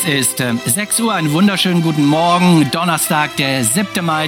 Es ist 6 Uhr, einen wunderschönen guten Morgen. Donnerstag, der 7. Mai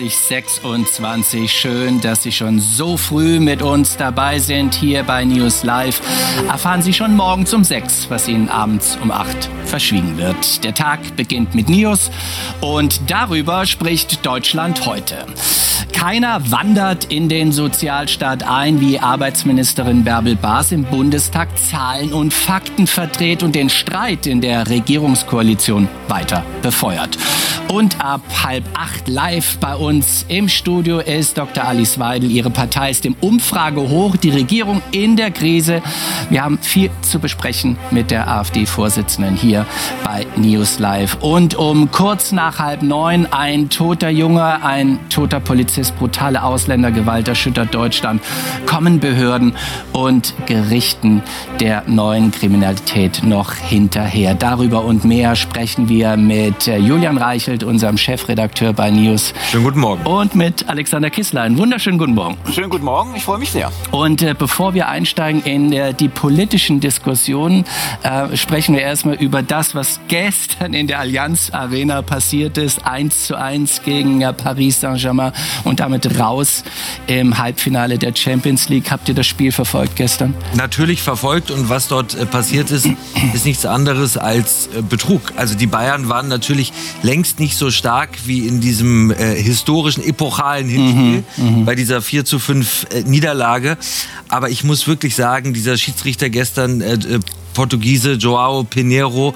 2026. Schön, dass Sie schon so früh mit uns dabei sind hier bei News Live. Erfahren Sie schon morgens um 6, was Ihnen abends um 8 verschwiegen wird. Der Tag beginnt mit News und darüber spricht Deutschland heute. Keiner wandert in den Sozialstaat ein, wie Arbeitsministerin Bärbel Baas im Bundestag Zahlen und Fakten verdreht und den Streit in der Regierungskoalition weiter befeuert. Und ab 7:30 live bei uns im Studio ist Dr. Alice Weidel. Ihre Partei ist im Umfragehoch, die Regierung in der Krise. Wir haben viel zu besprechen mit der AfD-Vorsitzenden hier bei News Live. Und um kurz nach 8:30 ein toter Junge, ein toter Polizist, brutale Ausländergewalt erschüttert Deutschland. Kommen Behörden und Gerichten der neuen Kriminalität noch hinterher? Darüber und mehr sprechen wir mit Julian Reichelt, unserem Chefredakteur bei News. Schönen guten Morgen. Und mit Alexander Kissler. Einen wunderschönen guten Morgen. Schönen guten Morgen, ich freue mich sehr. Und bevor wir einsteigen in die politischen Diskussionen, sprechen wir erstmal über das, was gestern in der Allianz Arena passiert ist. 1:1 gegen Paris Saint-Germain und damit raus im Halbfinale der Champions League. Habt ihr das Spiel verfolgt gestern? Natürlich verfolgt, und was dort passiert ist, ist nichts anderes als Betrug. Also die Bayern waren natürlich längst nicht so stark wie in diesem historischen, epochalen Hinspiel bei dieser 4:5 Niederlage. Aber ich muss wirklich sagen, dieser Schiedsrichter gestern, Portugiese João Pinheiro,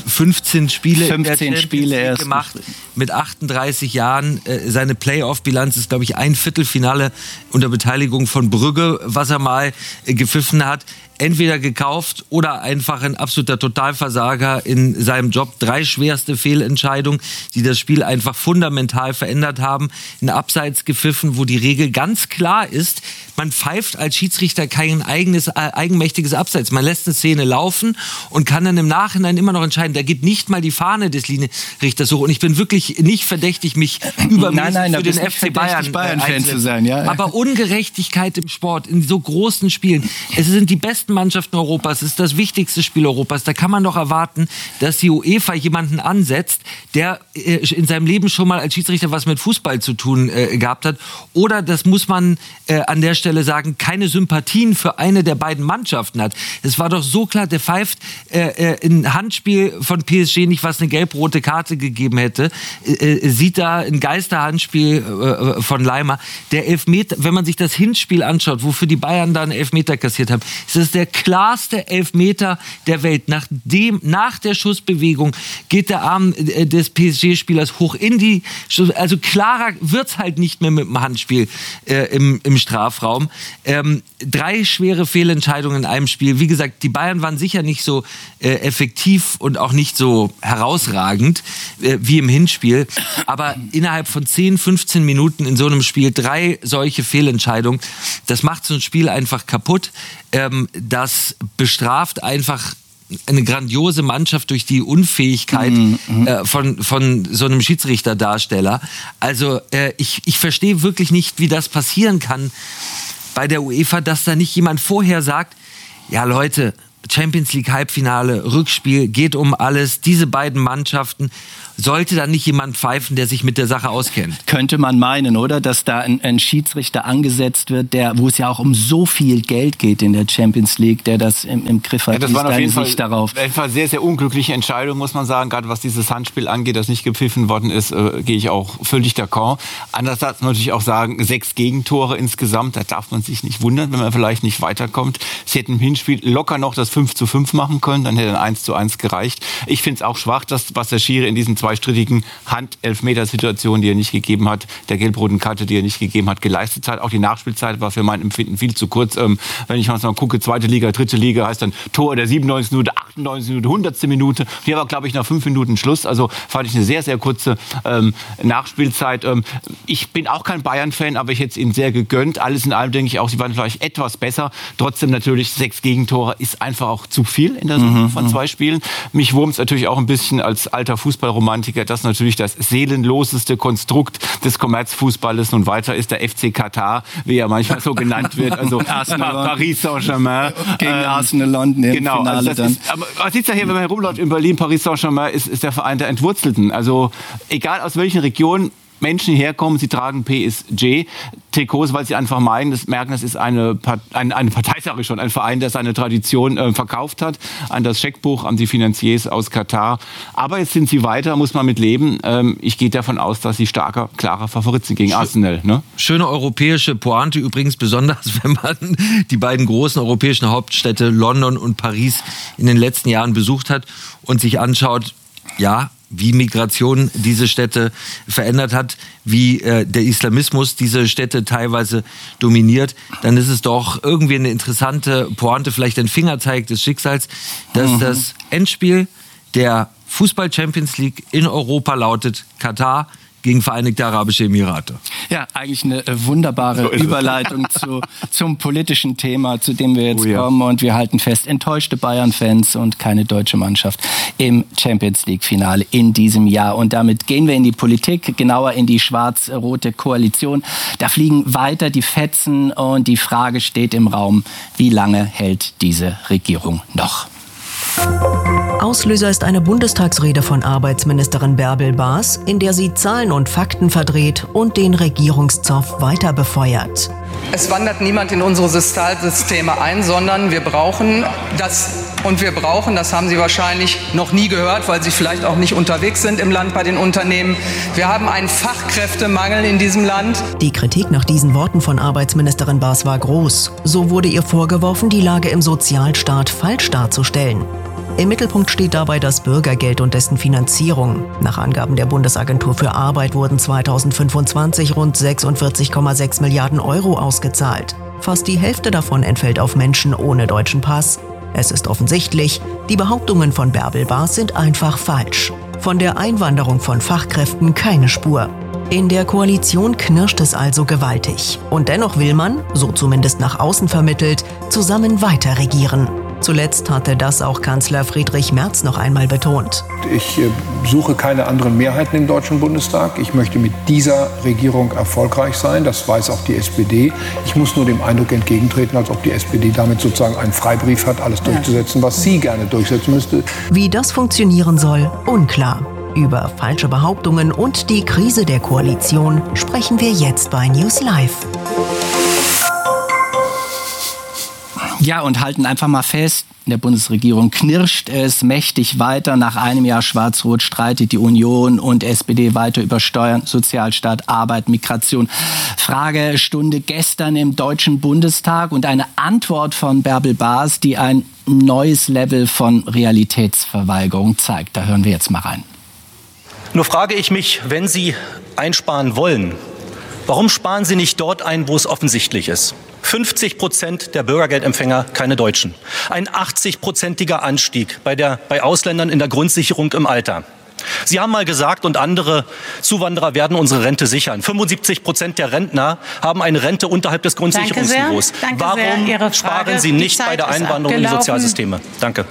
15 Spiele in der Champions League gemacht, mit 38 Jahren. Seine Playoff-Bilanz ist, glaube ich, ein Viertelfinale unter Beteiligung von Brügge, was er mal gepfiffen hat. Entweder gekauft oder einfach ein absoluter Totalversager in seinem Job. 3 schwerste Fehlentscheidungen, die das Spiel einfach fundamental verändert haben. Ein Abseits gepfiffen, wo die Regel ganz klar ist, man pfeift als Schiedsrichter kein eigenmächtiges Abseits. Man lässt eine Szene laufen und kann dann im Nachhinein immer noch entscheiden. Da geht nicht mal die Fahne des Linienrichters hoch. Und ich bin wirklich nicht verdächtig, mich übermäßig für den FC Bayern zu sein. Ja. Aber Ungerechtigkeit im Sport, in so großen Spielen. Es sind die besten Mannschaften Europas, es ist das wichtigste Spiel Europas. Da kann man doch erwarten, dass die UEFA jemanden ansetzt, der in seinem Leben schon mal als Schiedsrichter was mit Fußball zu tun gehabt hat. Oder, das muss man an der Stelle sagen, keine Sympathien für eine der beiden Mannschaften hat. Es war doch so klar, der pfeift ein Handspiel von PSG nicht, was eine gelb-rote Karte gegeben hätte. Sieht da ein Geisterhandspiel von Leimer. Der Elfmeter, wenn man sich das Hinspiel anschaut, wofür die Bayern da einen Elfmeter kassiert haben, ist das der klarste Elfmeter der Welt. Nach der Schussbewegung geht der Arm des PSG-Spielers hoch in die Schuss. Also klarer wird's halt nicht mehr mit dem Handspiel im Strafraum. 3 schwere Fehlentscheidungen in einem Spiel. Wie gesagt, die Bayern waren sicher nicht so effektiv und auch nicht so herausragend wie im Hinspiel. Aber innerhalb von 10, 15 Minuten in so einem Spiel 3 solche Fehlentscheidungen, das macht so ein Spiel einfach kaputt. Das bestraft einfach eine grandiose Mannschaft durch die Unfähigkeit von so einem Schiedsrichterdarsteller. Also ich verstehe wirklich nicht, wie das passieren kann bei der UEFA, dass da nicht jemand vorher sagt, ja Leute, Champions League Halbfinale, Rückspiel, geht um alles. Diese beiden Mannschaften, sollte da nicht jemand pfeifen, der sich mit der Sache auskennt? Könnte man meinen, oder? Dass da ein Schiedsrichter angesetzt wird, wo es ja auch um so viel Geld geht in der Champions League, der das im Griff hat. Ja, das war auf jeden Fall sehr, sehr unglückliche Entscheidung, muss man sagen. Gerade was dieses Handspiel angeht, das nicht gepfiffen worden ist, gehe ich auch völlig d'accord. Andererseits natürlich auch sagen, 6 Gegentore insgesamt, da darf man sich nicht wundern, wenn man vielleicht nicht weiterkommt. Sie hätten im Hinspiel locker noch das 5:5 machen können, dann hätte ein 1:1 gereicht. Ich finde es auch schwach, was der Schiri in diesen 2 strittigen Hand-Elfmeter-Situationen, die er nicht gegeben hat, der gelb-roten Karte, die er nicht gegeben hat, geleistet hat. Auch die Nachspielzeit war für mein Empfinden viel zu kurz. Wenn ich mal gucke, 2. Liga, 3. Liga, heißt dann Tor der 97. Minute, 98. Minute, 100. Minute. Hier war, glaube ich, nach 5 Minuten Schluss. Also fand ich eine sehr, sehr kurze Nachspielzeit. Ich bin auch kein Bayern-Fan, aber ich hätte es ihnen sehr gegönnt. Alles in allem denke ich auch, sie waren vielleicht etwas besser. Trotzdem natürlich 6 Gegentore ist einfach auch zu viel in der Summe von 2 Spielen. Mich wurmt es natürlich auch ein bisschen als alter Fußballromantiker Atlantiker, dass natürlich das seelenloseste Konstrukt des Kommerzfußballes nun weiter ist, der FC Katar, wie er manchmal so genannt wird, also Paris Saint-Germain. Gegen Arsenal London im Finale also dann. Aber man sieht ja hier, wenn man herumläuft in Berlin, Paris Saint-Germain ist der Verein der Entwurzelten. Also egal aus welchen Regionen Menschen herkommen, sie tragen PSG-Trikots, weil sie einfach merken, das ist eine Partei, sage ich schon, ein Verein, der seine Tradition verkauft hat an das Scheckbuch, an die Finanziers aus Katar. Aber jetzt sind sie weiter, muss man mit leben. Ich gehe davon aus, dass sie klarer Favorit sind gegen Arsenal. Ne? Schöne europäische Pointe übrigens, besonders wenn man die beiden großen europäischen Hauptstädte London und Paris in den letzten Jahren besucht hat und sich anschaut, wie Migration diese Städte verändert hat, wie der Islamismus diese Städte teilweise dominiert, dann ist es doch irgendwie eine interessante Pointe, vielleicht ein Fingerzeig des Schicksals, dass das Endspiel der Fußball-Champions League in Europa lautet Katar gegen Vereinigte Arabische Emirate. Ja, eigentlich eine wunderbare Überleitung zum politischen Thema, zu dem wir jetzt kommen. Und wir halten fest, enttäuschte Bayern-Fans und keine deutsche Mannschaft im Champions-League-Finale in diesem Jahr. Und damit gehen wir in die Politik, genauer in die schwarz-rote Koalition. Da fliegen weiter die Fetzen und die Frage steht im Raum, wie lange hält diese Regierung noch? Auslöser ist eine Bundestagsrede von Arbeitsministerin Bärbel Baas, in der sie Zahlen und Fakten verdreht und den Regierungszoff weiter befeuert. Es wandert niemand in unsere Sozialsysteme ein, sondern wir brauchen das. Und wir brauchen, das haben Sie wahrscheinlich noch nie gehört, weil Sie vielleicht auch nicht unterwegs sind im Land bei den Unternehmen. Wir haben einen Fachkräftemangel in diesem Land. Die Kritik nach diesen Worten von Arbeitsministerin Baas war groß. So wurde ihr vorgeworfen, die Lage im Sozialstaat falsch darzustellen. Im Mittelpunkt steht dabei das Bürgergeld und dessen Finanzierung. Nach Angaben der Bundesagentur für Arbeit wurden 2025 rund 46,6 Milliarden Euro ausgezahlt. Fast die Hälfte davon entfällt auf Menschen ohne deutschen Pass. Es ist offensichtlich, die Behauptungen von Bärbel Baas sind einfach falsch. Von der Einwanderung von Fachkräften keine Spur. In der Koalition knirscht es also gewaltig. Und dennoch will man, so zumindest nach außen vermittelt, zusammen weiter regieren. Zuletzt hatte das auch Kanzler Friedrich Merz noch einmal betont. Ich suche keine anderen Mehrheiten im Deutschen Bundestag. Ich möchte mit dieser Regierung erfolgreich sein. Das weiß auch die SPD. Ich muss nur dem Eindruck entgegentreten, als ob die SPD damit sozusagen einen Freibrief hat, alles durchzusetzen, was sie gerne durchsetzen müsste. Wie das funktionieren soll, unklar. Über falsche Behauptungen und die Krise der Koalition sprechen wir jetzt bei News Live. Ja, und halten einfach mal fest, in der Bundesregierung knirscht es mächtig weiter. Nach einem Jahr Schwarz-Rot streitet die Union und SPD weiter über Steuern, Sozialstaat, Arbeit, Migration. Fragestunde gestern im Deutschen Bundestag und eine Antwort von Bärbel Baas, die ein neues Level von Realitätsverweigerung zeigt. Da hören wir jetzt mal rein. Nur frage ich mich, wenn Sie einsparen wollen, warum sparen Sie nicht dort ein, wo es offensichtlich ist? 50% der Bürgergeldempfänger keine Deutschen. Ein 80-prozentiger Anstieg bei Ausländern in der Grundsicherung im Alter. Sie haben mal gesagt, und andere Zuwanderer werden unsere Rente sichern. 75% der Rentner haben eine Rente unterhalb des Grundsicherungsniveaus. Warum sparen Sie nicht bei der Einwanderung in die Sozialsysteme? Danke.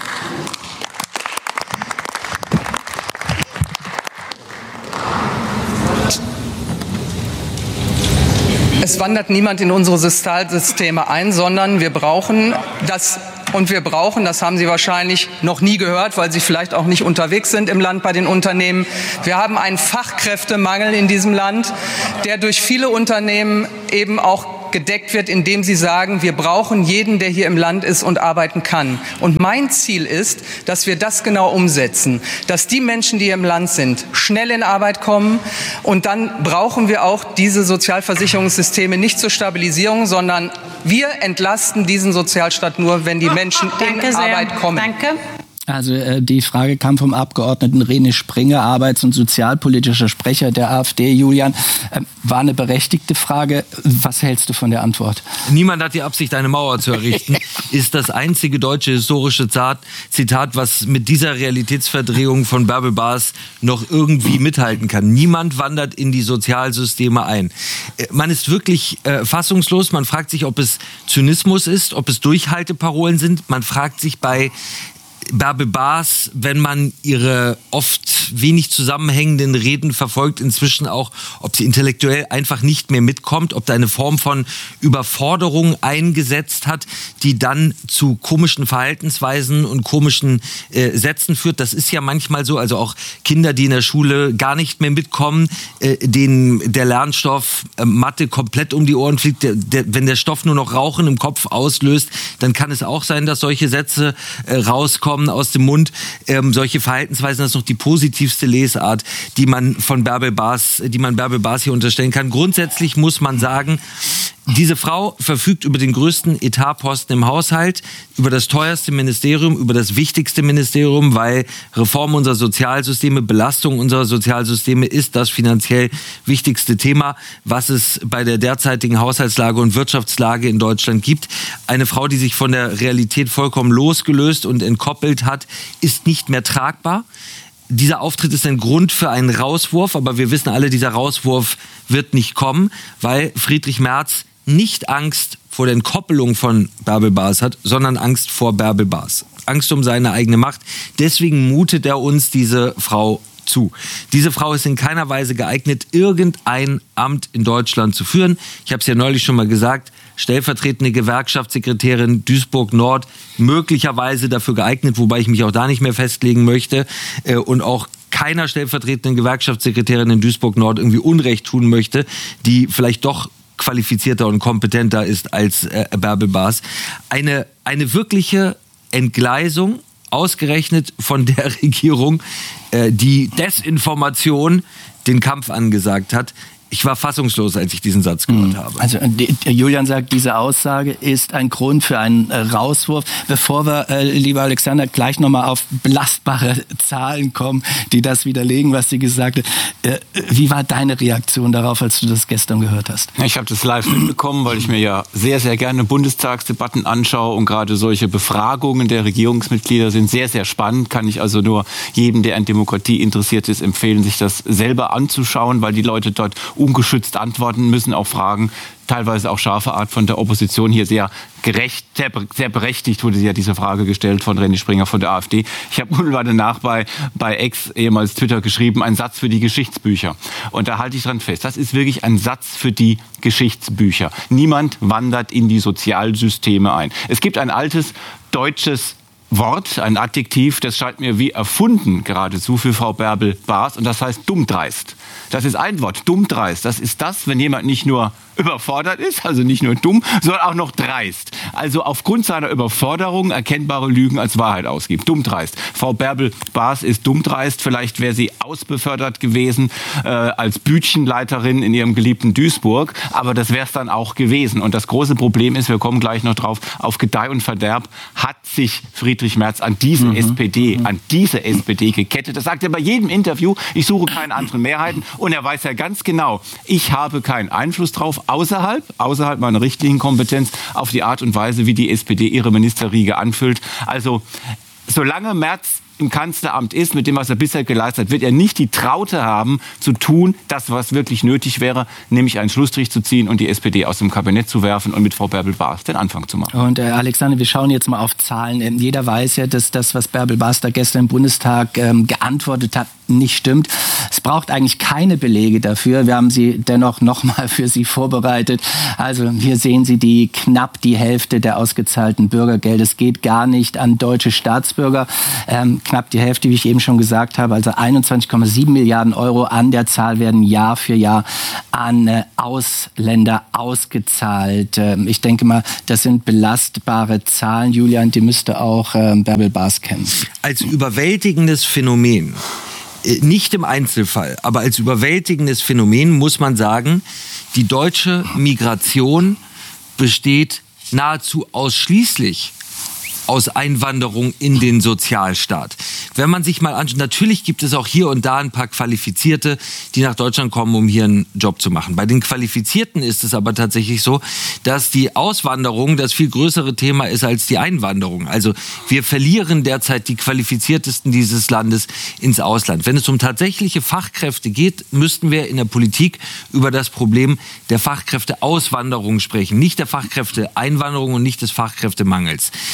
Es wandert niemand in unsere Sozialsysteme ein, sondern wir brauchen das. Und wir brauchen, das haben Sie wahrscheinlich noch nie gehört, weil Sie vielleicht auch nicht unterwegs sind im Land bei den Unternehmen. Wir haben einen Fachkräftemangel in diesem Land, der durch viele Unternehmen eben auch gedeckt wird, indem sie sagen, wir brauchen jeden, der hier im Land ist und arbeiten kann. Und mein Ziel ist, dass wir das genau umsetzen, dass die Menschen, die hier im Land sind, schnell in Arbeit kommen. Und dann brauchen wir auch diese Sozialversicherungssysteme nicht zur Stabilisierung, sondern wir entlasten diesen Sozialstaat nur, wenn die Menschen in Arbeit kommen. Danke. Also die Frage kam vom Abgeordneten René Springer, arbeits- und sozialpolitischer Sprecher der AfD. Julian, war eine berechtigte Frage. Was hältst du von der Antwort? Niemand hat die Absicht, eine Mauer zu errichten, ist das einzige deutsche historische Zitat, was mit dieser Realitätsverdrehung von Bärbel Baas noch irgendwie mithalten kann. Niemand wandert in die Sozialsysteme ein. Man ist wirklich fassungslos. Man fragt sich, ob es Zynismus ist, ob es Durchhalteparolen sind. Man fragt sich bei Bärbel Baas, wenn man ihre oft wenig zusammenhängenden Reden verfolgt, inzwischen auch, ob sie intellektuell einfach nicht mehr mitkommt, ob da eine Form von Überforderung eingesetzt hat, die dann zu komischen Verhaltensweisen und komischen Sätzen führt. Das ist ja manchmal so, also auch Kinder, die in der Schule gar nicht mehr mitkommen, denen der Lernstoff Mathe komplett um die Ohren fliegt, wenn der Stoff nur noch Rauchen im Kopf auslöst, dann kann es auch sein, dass solche Sätze rauskommen aus dem Mund. Solche Verhaltensweisen, das ist noch die positivste Lesart, die man Bärbel Baas hier unterstellen kann. Grundsätzlich muss man sagen, diese Frau verfügt über den größten Etatposten im Haushalt, über das teuerste Ministerium, über das wichtigste Ministerium, weil Reform unserer Sozialsysteme, Belastung unserer Sozialsysteme ist das finanziell wichtigste Thema, was es bei der derzeitigen Haushaltslage und Wirtschaftslage in Deutschland gibt. Eine Frau, die sich von der Realität vollkommen losgelöst und entkoppelt hat, ist nicht mehr tragbar. Dieser Auftritt ist ein Grund für einen Rauswurf, aber wir wissen alle, dieser Rauswurf wird nicht kommen, weil Friedrich Merz nicht Angst vor der Entkoppelung von Bärbel Baas hat, sondern Angst vor Bärbel Baas. Angst um seine eigene Macht. Deswegen mutet er uns diese Frau zu. Diese Frau ist in keiner Weise geeignet, irgendein Amt in Deutschland zu führen. Ich habe es ja neulich schon mal gesagt, stellvertretende Gewerkschaftssekretärin Duisburg-Nord, möglicherweise dafür geeignet, wobei ich mich auch da nicht mehr festlegen möchte und auch keiner stellvertretenden Gewerkschaftssekretärin in Duisburg-Nord irgendwie Unrecht tun möchte, die vielleicht doch qualifizierter und kompetenter ist als Bärbel Baas. Eine wirkliche Entgleisung, ausgerechnet von der Regierung, die Desinformation den Kampf angesagt hat. Ich war fassungslos, als ich diesen Satz gehört habe. Also Julian sagt, diese Aussage ist ein Grund für einen Rauswurf. Bevor wir, lieber Alexander, gleich nochmal auf belastbare Zahlen kommen, die das widerlegen, was sie gesagt hat. Wie war deine Reaktion darauf, als du das gestern gehört hast? Ich habe das live mitbekommen, weil ich mir ja sehr, sehr gerne Bundestagsdebatten anschaue und gerade solche Befragungen der Regierungsmitglieder sind sehr, sehr spannend. Kann ich also nur jedem, der an Demokratie interessiert ist, empfehlen, sich das selber anzuschauen, weil die Leute dort ungeschützt antworten müssen auf Fragen, teilweise auch scharfe Art von der Opposition. Hier sehr gerecht, sehr berechtigt wurde ja diese Frage gestellt von René Springer von der AfD. Ich habe unmittelbar danach bei X, ehemals Twitter, geschrieben, ein Satz für die Geschichtsbücher. Und da halte ich dran fest. Das ist wirklich ein Satz für die Geschichtsbücher. Niemand wandert in die Sozialsysteme ein. Es gibt ein altes deutsches Wort, ein Adjektiv, das scheint mir wie erfunden geradezu für Frau Bärbel Baas und das heißt dummdreist. Das ist ein Wort, dummdreist. Das ist das, wenn jemand nicht nur überfordert ist, also nicht nur dumm, sondern auch noch dreist. Also aufgrund seiner Überforderung erkennbare Lügen als Wahrheit ausgibt. Dummdreist. Frau Bärbel Baas ist dummdreist. Vielleicht wäre sie ausbefördert gewesen als Bütchenleiterin in ihrem geliebten Duisburg. Aber das wäre es dann auch gewesen. Und das große Problem ist, wir kommen gleich noch drauf, auf Gedeih und Verderb hat sich Friedrich Merz an diese SPD gekettet. Das sagt er bei jedem Interview. Ich suche keine anderen Mehrheiten. Und er weiß ja ganz genau, ich habe keinen Einfluss drauf, außerhalb meiner richtigen Kompetenz, auf die Art und Weise, wie die SPD ihre Ministerriege anfüllt. Also, solange Merz im Kanzleramt ist, mit dem, was er bisher geleistet hat, wird er nicht die Traute haben, zu tun, das, was wirklich nötig wäre, nämlich einen Schlussstrich zu ziehen und die SPD aus dem Kabinett zu werfen und mit Frau Bärbel Baas den Anfang zu machen. Und Alexander, wir schauen jetzt mal auf Zahlen. Jeder weiß ja, dass das, was Bärbel Baas da gestern im Bundestag geantwortet hat, nicht stimmt. Es braucht eigentlich keine Belege dafür. Wir haben sie dennoch nochmal für Sie vorbereitet. Also hier sehen Sie knapp die Hälfte der ausgezahlten Bürgergelder. Es geht gar nicht an deutsche Staatsbürger. Knapp die Hälfte, wie ich eben schon gesagt habe, also 21,7 Milliarden Euro an der Zahl werden Jahr für Jahr an Ausländer ausgezahlt. Ich denke mal, das sind belastbare Zahlen. Julian, die müsste auch Bärbel Baas kennen. Als überwältigendes Phänomen, nicht im Einzelfall, aber als überwältigendes Phänomen muss man sagen, die deutsche Migration besteht nahezu ausschließlich aus Einwanderung in den Sozialstaat. Wenn man sich mal anschaut, natürlich gibt es auch hier und da ein paar Qualifizierte, die nach Deutschland kommen, um hier einen Job zu machen. Bei den Qualifizierten ist es aber tatsächlich so, dass die Auswanderung das viel größere Thema ist als die Einwanderung. Also wir verlieren derzeit die Qualifiziertesten dieses Landes ins Ausland. Wenn es um tatsächliche Fachkräfte geht, müssten wir in der Politik über das Problem der Fachkräfteauswanderung sprechen, nicht der Fachkräfteeinwanderung und nicht des Fachkräftemangels. Das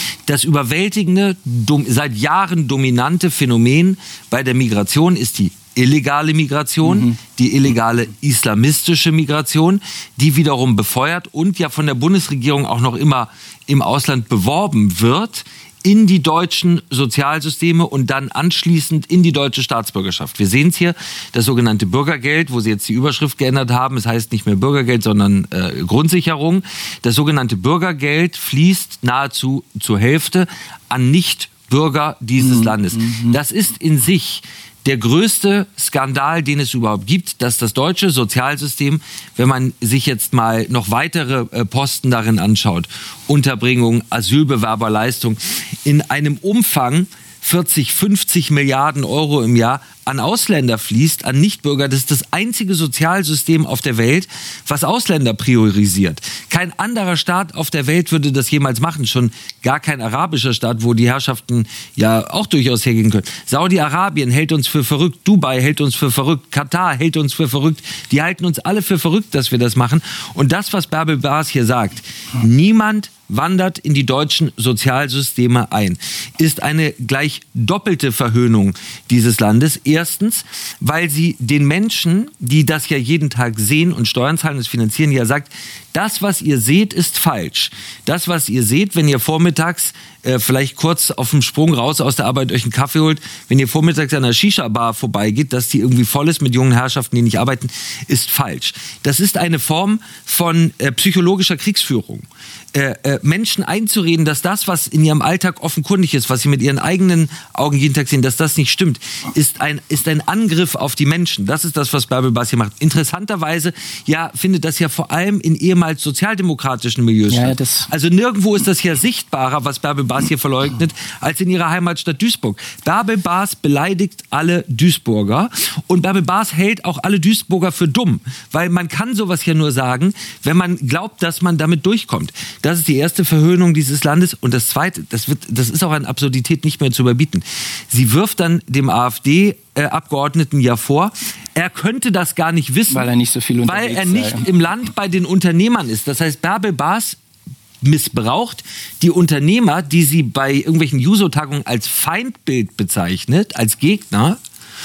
überwältigende, seit Jahren dominante Phänomen bei der Migration ist die illegale Migration, die illegale islamistische Migration, die wiederum befeuert und ja von der Bundesregierung auch noch immer im Ausland beworben wird, in die deutschen Sozialsysteme und dann anschließend in die deutsche Staatsbürgerschaft. Wir sehen es hier, das sogenannte Bürgergeld, wo sie jetzt die Überschrift geändert haben. Es heißt nicht mehr Bürgergeld, sondern Grundsicherung. Das sogenannte Bürgergeld fließt nahezu zur Hälfte an Nichtbürger dieses Landes. Das ist in sich der größte Skandal, den es überhaupt gibt, dass das deutsche Sozialsystem, wenn man sich jetzt mal noch weitere Posten darin anschaut, Unterbringung, Asylbewerberleistung, in einem Umfang 40, 50 Milliarden Euro im Jahr an Ausländer fließt, an Nichtbürger. Das ist das einzige Sozialsystem auf der Welt, was Ausländer priorisiert. Kein anderer Staat auf der Welt würde das jemals machen. Schon gar kein arabischer Staat, wo die Herrschaften ja auch durchaus hergehen können. Saudi-Arabien hält uns für verrückt, Dubai hält uns für verrückt, Katar hält uns für verrückt. Die halten uns alle für verrückt, dass wir das machen. Und das, was Bärbel Baas hier sagt, niemand wandert in die deutschen Sozialsysteme ein, ist eine gleich doppelte Verhöhnung dieses Landes. Erstens, weil sie den Menschen, die das ja jeden Tag sehen und Steuern zahlen und es finanzieren, ja sagt, das, was ihr seht, ist falsch. Das, was ihr seht, wenn ihr vormittags vielleicht kurz auf dem Sprung raus aus der Arbeit euch einen Kaffee holt, wenn ihr vormittags an einer Shisha-Bar vorbeigeht, dass die irgendwie voll ist mit jungen Herrschaften, die nicht arbeiten, ist falsch. Das ist eine Form von psychologischer Kriegsführung. Menschen einzureden, dass das, was in ihrem Alltag offenkundig ist, was sie mit ihren eigenen Augen jeden Tag sehen, dass das nicht stimmt, ist ein Angriff auf die Menschen. Das ist das, was Bärbel Baas hier macht. Interessanterweise findet das ja vor allem in ehemals sozialdemokratischen Milieus statt. Also nirgendwo ist das ja sichtbarer, was Bärbel Baas hier verleugnet, als in ihrer Heimatstadt Duisburg. Bärbel Baas beleidigt alle Duisburger und Bärbel Baas hält auch alle Duisburger für dumm, weil man kann sowas ja nur sagen, wenn man glaubt, dass man damit durchkommt. Das ist die erste Verhöhnung dieses Landes. Und das Zweite, das ist auch an Absurdität nicht mehr zu überbieten. Sie wirft dann dem AfD-Abgeordneten ja vor, er könnte das gar nicht wissen, weil er nicht so viel unterwegs weil er nicht im Land bei den Unternehmern ist. Das heißt, Bärbel Baas missbraucht die Unternehmer, die sie bei irgendwelchen Juso-Tagungen als Feindbild bezeichnet, als Gegner,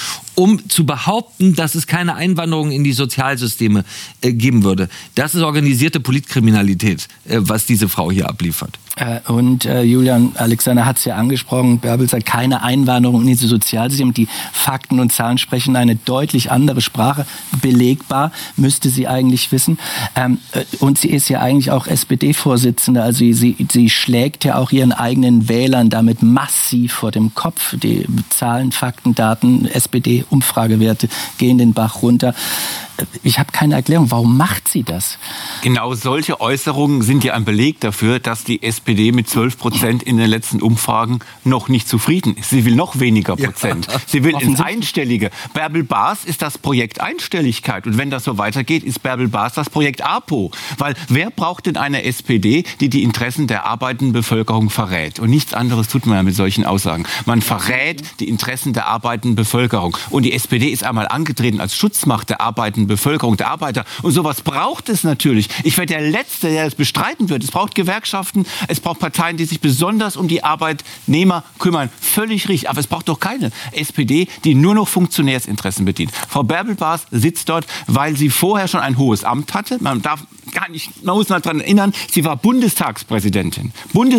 um zu behaupten, dass es keine Einwanderung in die Sozialsysteme geben würde. Das ist organisierte Politkriminalität, was diese Frau hier abliefert. Und Julian Alexander hat es ja angesprochen, Bärbel sagt, keine Einwanderung in diese Sozialsysteme. Die Fakten und Zahlen sprechen eine deutlich andere Sprache. Belegbar, müsste sie eigentlich wissen. Und sie ist ja eigentlich auch SPD-Vorsitzende. Also sie schlägt ja auch ihren eigenen Wählern damit massiv vor dem Kopf. Die Zahlen, Fakten, Daten, SPD-Umfragewerte gehen den Bach runter. Ich habe keine Erklärung. Warum macht sie das? Genau solche Äußerungen sind ja ein Beleg dafür, dass die SPD mit 12% in den letzten Umfragen noch nicht zufrieden ist. Sie will noch weniger Prozent. Ja. Sie will ins Einstellige. Bärbel Baas ist das Projekt Einstelligkeit. Und wenn das so weitergeht, ist Bärbel Baas das Projekt APO. Weil wer braucht denn eine SPD, die die Interessen der arbeitenden Bevölkerung verrät? Und nichts anderes tut man ja mit solchen Aussagen. Man verrät die Interessen der arbeitenden Bevölkerung. Und die SPD ist einmal angetreten als Schutzmacht der arbeitenden Bevölkerung, der Arbeiter. Und sowas braucht es natürlich. Ich werde der Letzte, der das bestreiten wird. Es braucht Gewerkschaften, es braucht Parteien, die sich besonders um die Arbeitnehmer kümmern. Völlig richtig. Aber es braucht doch keine SPD, die nur noch Funktionärsinteressen bedient. Frau Bärbel Baas sitzt dort, weil sie vorher schon ein hohes Amt hatte. Man muss mal daran erinnern, sie war Bundestagspräsidentin.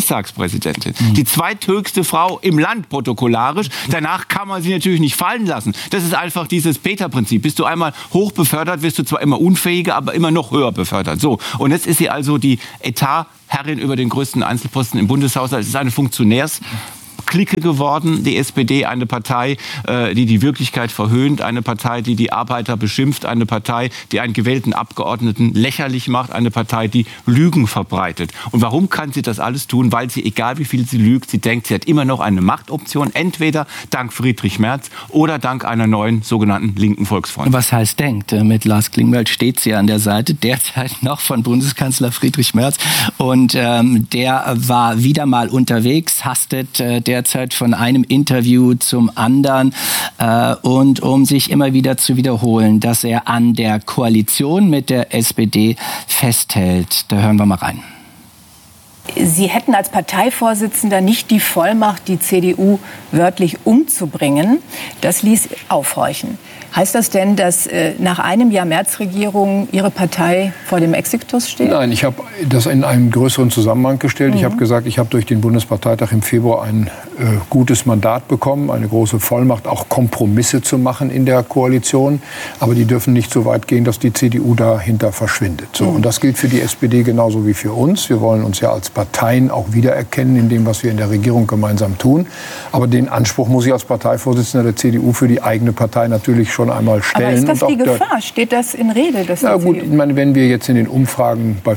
Die zweithöchste Frau im Land protokollarisch. Danach kann man sie natürlich nicht fallen lassen. Das ist einfach dieses Peter-Prinzip. Bist du einmal hoch befördert, wirst du zwar immer unfähiger, aber immer noch höher befördert. So. Und jetzt ist sie also die Etatherrin über den größten Einzelposten im Bundeshaushalt. Es ist eine Funktionärsklicke geworden, die SPD, eine Partei, die die Wirklichkeit verhöhnt, eine Partei, die die Arbeiter beschimpft, eine Partei, die einen gewählten Abgeordneten lächerlich macht, eine Partei, die Lügen verbreitet. Und warum kann sie das alles tun? Weil sie, egal wie viel sie lügt, sie denkt, sie hat immer noch eine Machtoption, entweder dank Friedrich Merz oder dank einer neuen sogenannten linken Volksfront. Was heißt denkt? Mit Lars Klingbeil steht sie an der Seite, derzeit noch von Bundeskanzler Friedrich Merz. Und der war wieder mal unterwegs, hastet derzeit von einem Interview zum anderen und um sich immer wieder zu wiederholen, dass er an der Koalition mit der SPD festhält. Da hören wir mal rein. Sie hätten als Parteivorsitzender nicht die Vollmacht, die CDU wörtlich umzubringen. Das ließ aufhorchen. Heißt das denn, dass nach einem Jahr Merz-Regierung Ihre Partei vor dem Exitus steht? Nein, ich habe das in einen größeren Zusammenhang gestellt. Ich habe gesagt, ich habe durch den Bundesparteitag im Februar ein gutes Mandat bekommen, eine große Vollmacht, auch Kompromisse zu machen in der Koalition. Aber die dürfen nicht so weit gehen, dass die CDU dahinter verschwindet. So, und das gilt für die SPD genauso wie für uns. Wir wollen uns ja als Parteien auch wiedererkennen in dem, was wir in der Regierung gemeinsam tun. Aber den Anspruch muss ich als Parteivorsitzender der CDU für die eigene Partei natürlich schon einmal stellen. Aber ist das die Gefahr? Steht das in Rede? Ja gut, ich meine, wenn wir jetzt in den Umfragen bei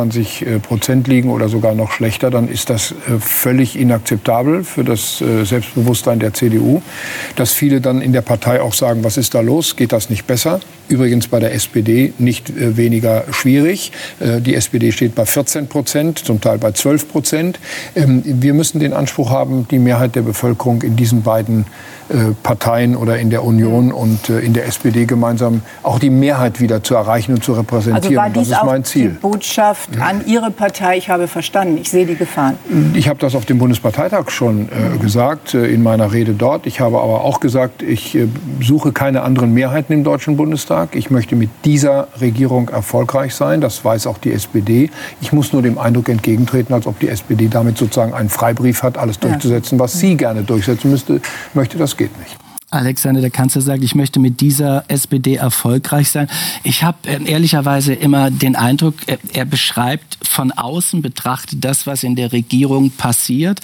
24% liegen oder sogar noch schlechter, dann ist das völlig inakzeptabel für das Selbstbewusstsein der CDU. Dass viele dann in der Partei auch sagen, was ist da los? Geht das nicht besser? Übrigens bei der SPD nicht weniger schwierig. Die SPD steht bei 14%, zum Teil bei 12%. Wir müssen den Anspruch haben, die Mehrheit der Bevölkerung in diesen beiden Parteien oder in der Union und in der SPD gemeinsam auch die Mehrheit wieder zu erreichen und zu repräsentieren. Also war dies das ist mein Ziel. Die Botschaft an Ihre Partei, ich habe verstanden, ich sehe die Gefahren. Ich habe das auf dem Bundesparteitag schon gesagt, in meiner Rede dort. Ich habe aber auch gesagt, ich suche keine anderen Mehrheiten im Deutschen Bundestag. Ich möchte mit dieser Regierung erfolgreich sein. Das weiß auch die SPD. Ich muss nur dem Eindruck entgegentreten, als ob die SPD damit sozusagen einen Freibrief hat, alles durchzusetzen, was sie gerne durchsetzen möchte. Das geht nicht. Alexander, der Kanzler sagt, ich möchte mit dieser SPD erfolgreich sein. Ich habe ehrlicherweise immer den Eindruck, er beschreibt von außen betrachtet das, was in der Regierung passiert,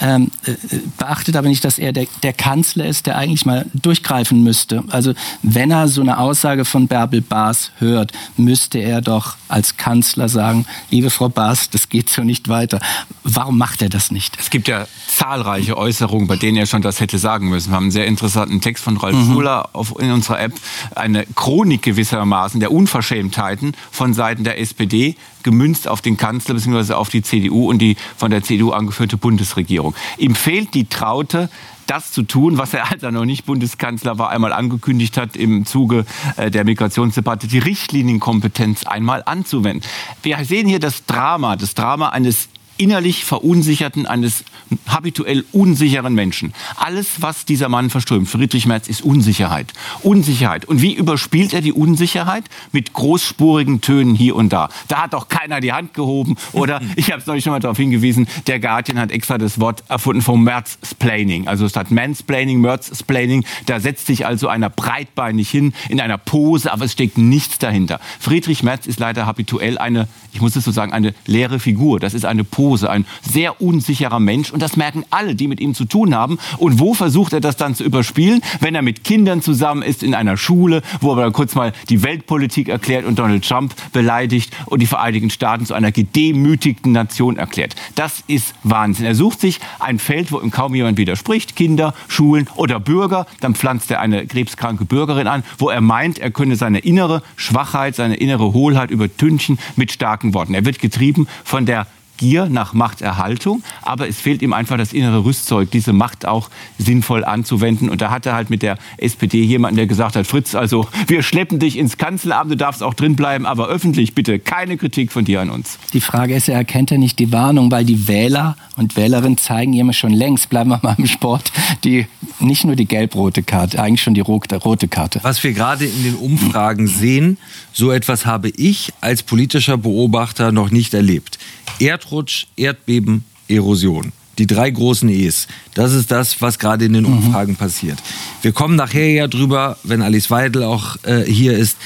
beachtet aber nicht, dass er der Kanzler ist, der eigentlich mal durchgreifen müsste. Also wenn er so eine Aussage von Bärbel Baas hört, müsste er doch als Kanzler sagen, liebe Frau Baas, das geht so nicht weiter. Warum macht er das nicht? Es gibt ja zahlreiche Äußerungen, bei denen er schon das hätte sagen müssen. Wir haben einen sehr interessanten Text von Ralf Schuler in unserer App, eine Chronik gewissermaßen der Unverschämtheiten von Seiten der SPD, gemünzt auf den Kanzler bzw. auf die CDU und die von der CDU angeführte Bundesregierung. Ihm fehlt die Traute, das zu tun, was er, als er noch nicht Bundeskanzler war, einmal angekündigt hat, im Zuge der Migrationsdebatte, die Richtlinienkompetenz einmal anzuwenden. Wir sehen hier das Drama eines innerlich verunsicherten, eines habituell unsicheren Menschen. Alles, was dieser Mann verströmt, Friedrich Merz, ist Unsicherheit. Unsicherheit. Und wie überspielt er die Unsicherheit? Mit großspurigen Tönen hier und da. Da hat doch keiner die Hand gehoben. Oder, ich habe es neulich schon mal darauf hingewiesen, der Guardian hat extra das Wort erfunden vom Merzsplaining. Also statt Mansplaining, Merzsplaining. Da setzt sich also einer breitbeinig hin, in einer Pose, aber es steckt nichts dahinter. Friedrich Merz ist leider habituell eine, ich muss es so sagen, eine leere Figur. Das ist eine Pose. Ein sehr unsicherer Mensch und das merken alle, die mit ihm zu tun haben. Und wo versucht er das dann zu überspielen? Wenn er mit Kindern zusammen ist in einer Schule, wo er dann kurz mal die Weltpolitik erklärt und Donald Trump beleidigt und die Vereinigten Staaten zu einer gedemütigten Nation erklärt. Das ist Wahnsinn. Er sucht sich ein Feld, wo ihm kaum jemand widerspricht, Kinder, Schulen oder Bürger. Dann pflanzt er eine krebskranke Bürgerin an, wo er meint, er könne seine innere Schwachheit, seine innere Hohlheit übertünchen mit starken Worten. Er wird getrieben von der Gier nach Machterhaltung, aber es fehlt ihm einfach das innere Rüstzeug, diese Macht auch sinnvoll anzuwenden. Und da hat er halt mit der SPD jemanden, der gesagt hat, Fritz, also wir schleppen dich ins Kanzleramt, du darfst auch drin bleiben, aber öffentlich bitte keine Kritik von dir an uns. Die Frage ist, er erkennt ja nicht die Warnung, weil die Wähler und Wählerinnen zeigen ihm schon längst, bleiben wir mal im Sport, nicht nur die gelb-rote Karte, eigentlich schon die rote Karte. Was wir gerade in den Umfragen sehen, so etwas habe ich als politischer Beobachter noch nicht erlebt. Erdrutsch, Erdbeben, Erosion. Die 3 großen E's. Das ist das, was gerade in den Umfragen passiert. Wir kommen nachher ja drüber, wenn Alice Weidel auch hier ist.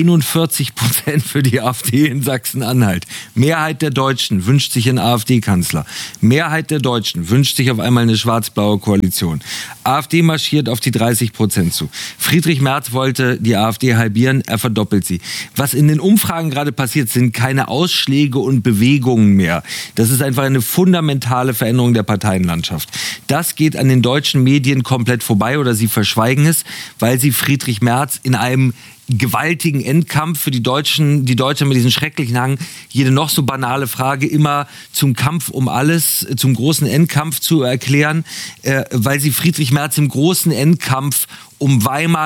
41% für die AfD in Sachsen-Anhalt. Mehrheit der Deutschen wünscht sich einen AfD-Kanzler. Mehrheit der Deutschen wünscht sich auf einmal eine schwarz-blaue Koalition. AfD marschiert auf die 30% zu. Friedrich Merz wollte die AfD halbieren, er verdoppelt sie. Was in den Umfragen gerade passiert, sind keine Ausschläge und Bewegungen mehr. Das ist einfach eine fundamentale Veränderung der Parteienlandschaft. Das geht an den deutschen Medien komplett vorbei oder sie verschweigen es, weil sie Friedrich Merz in einem gewaltigen Endkampf für die Deutschen mit diesem schrecklichen Hang, jede noch so banale Frage immer zum Kampf um alles, zum großen Endkampf zu erklären, weil sie Friedrich Merz im großen Endkampf um Weimar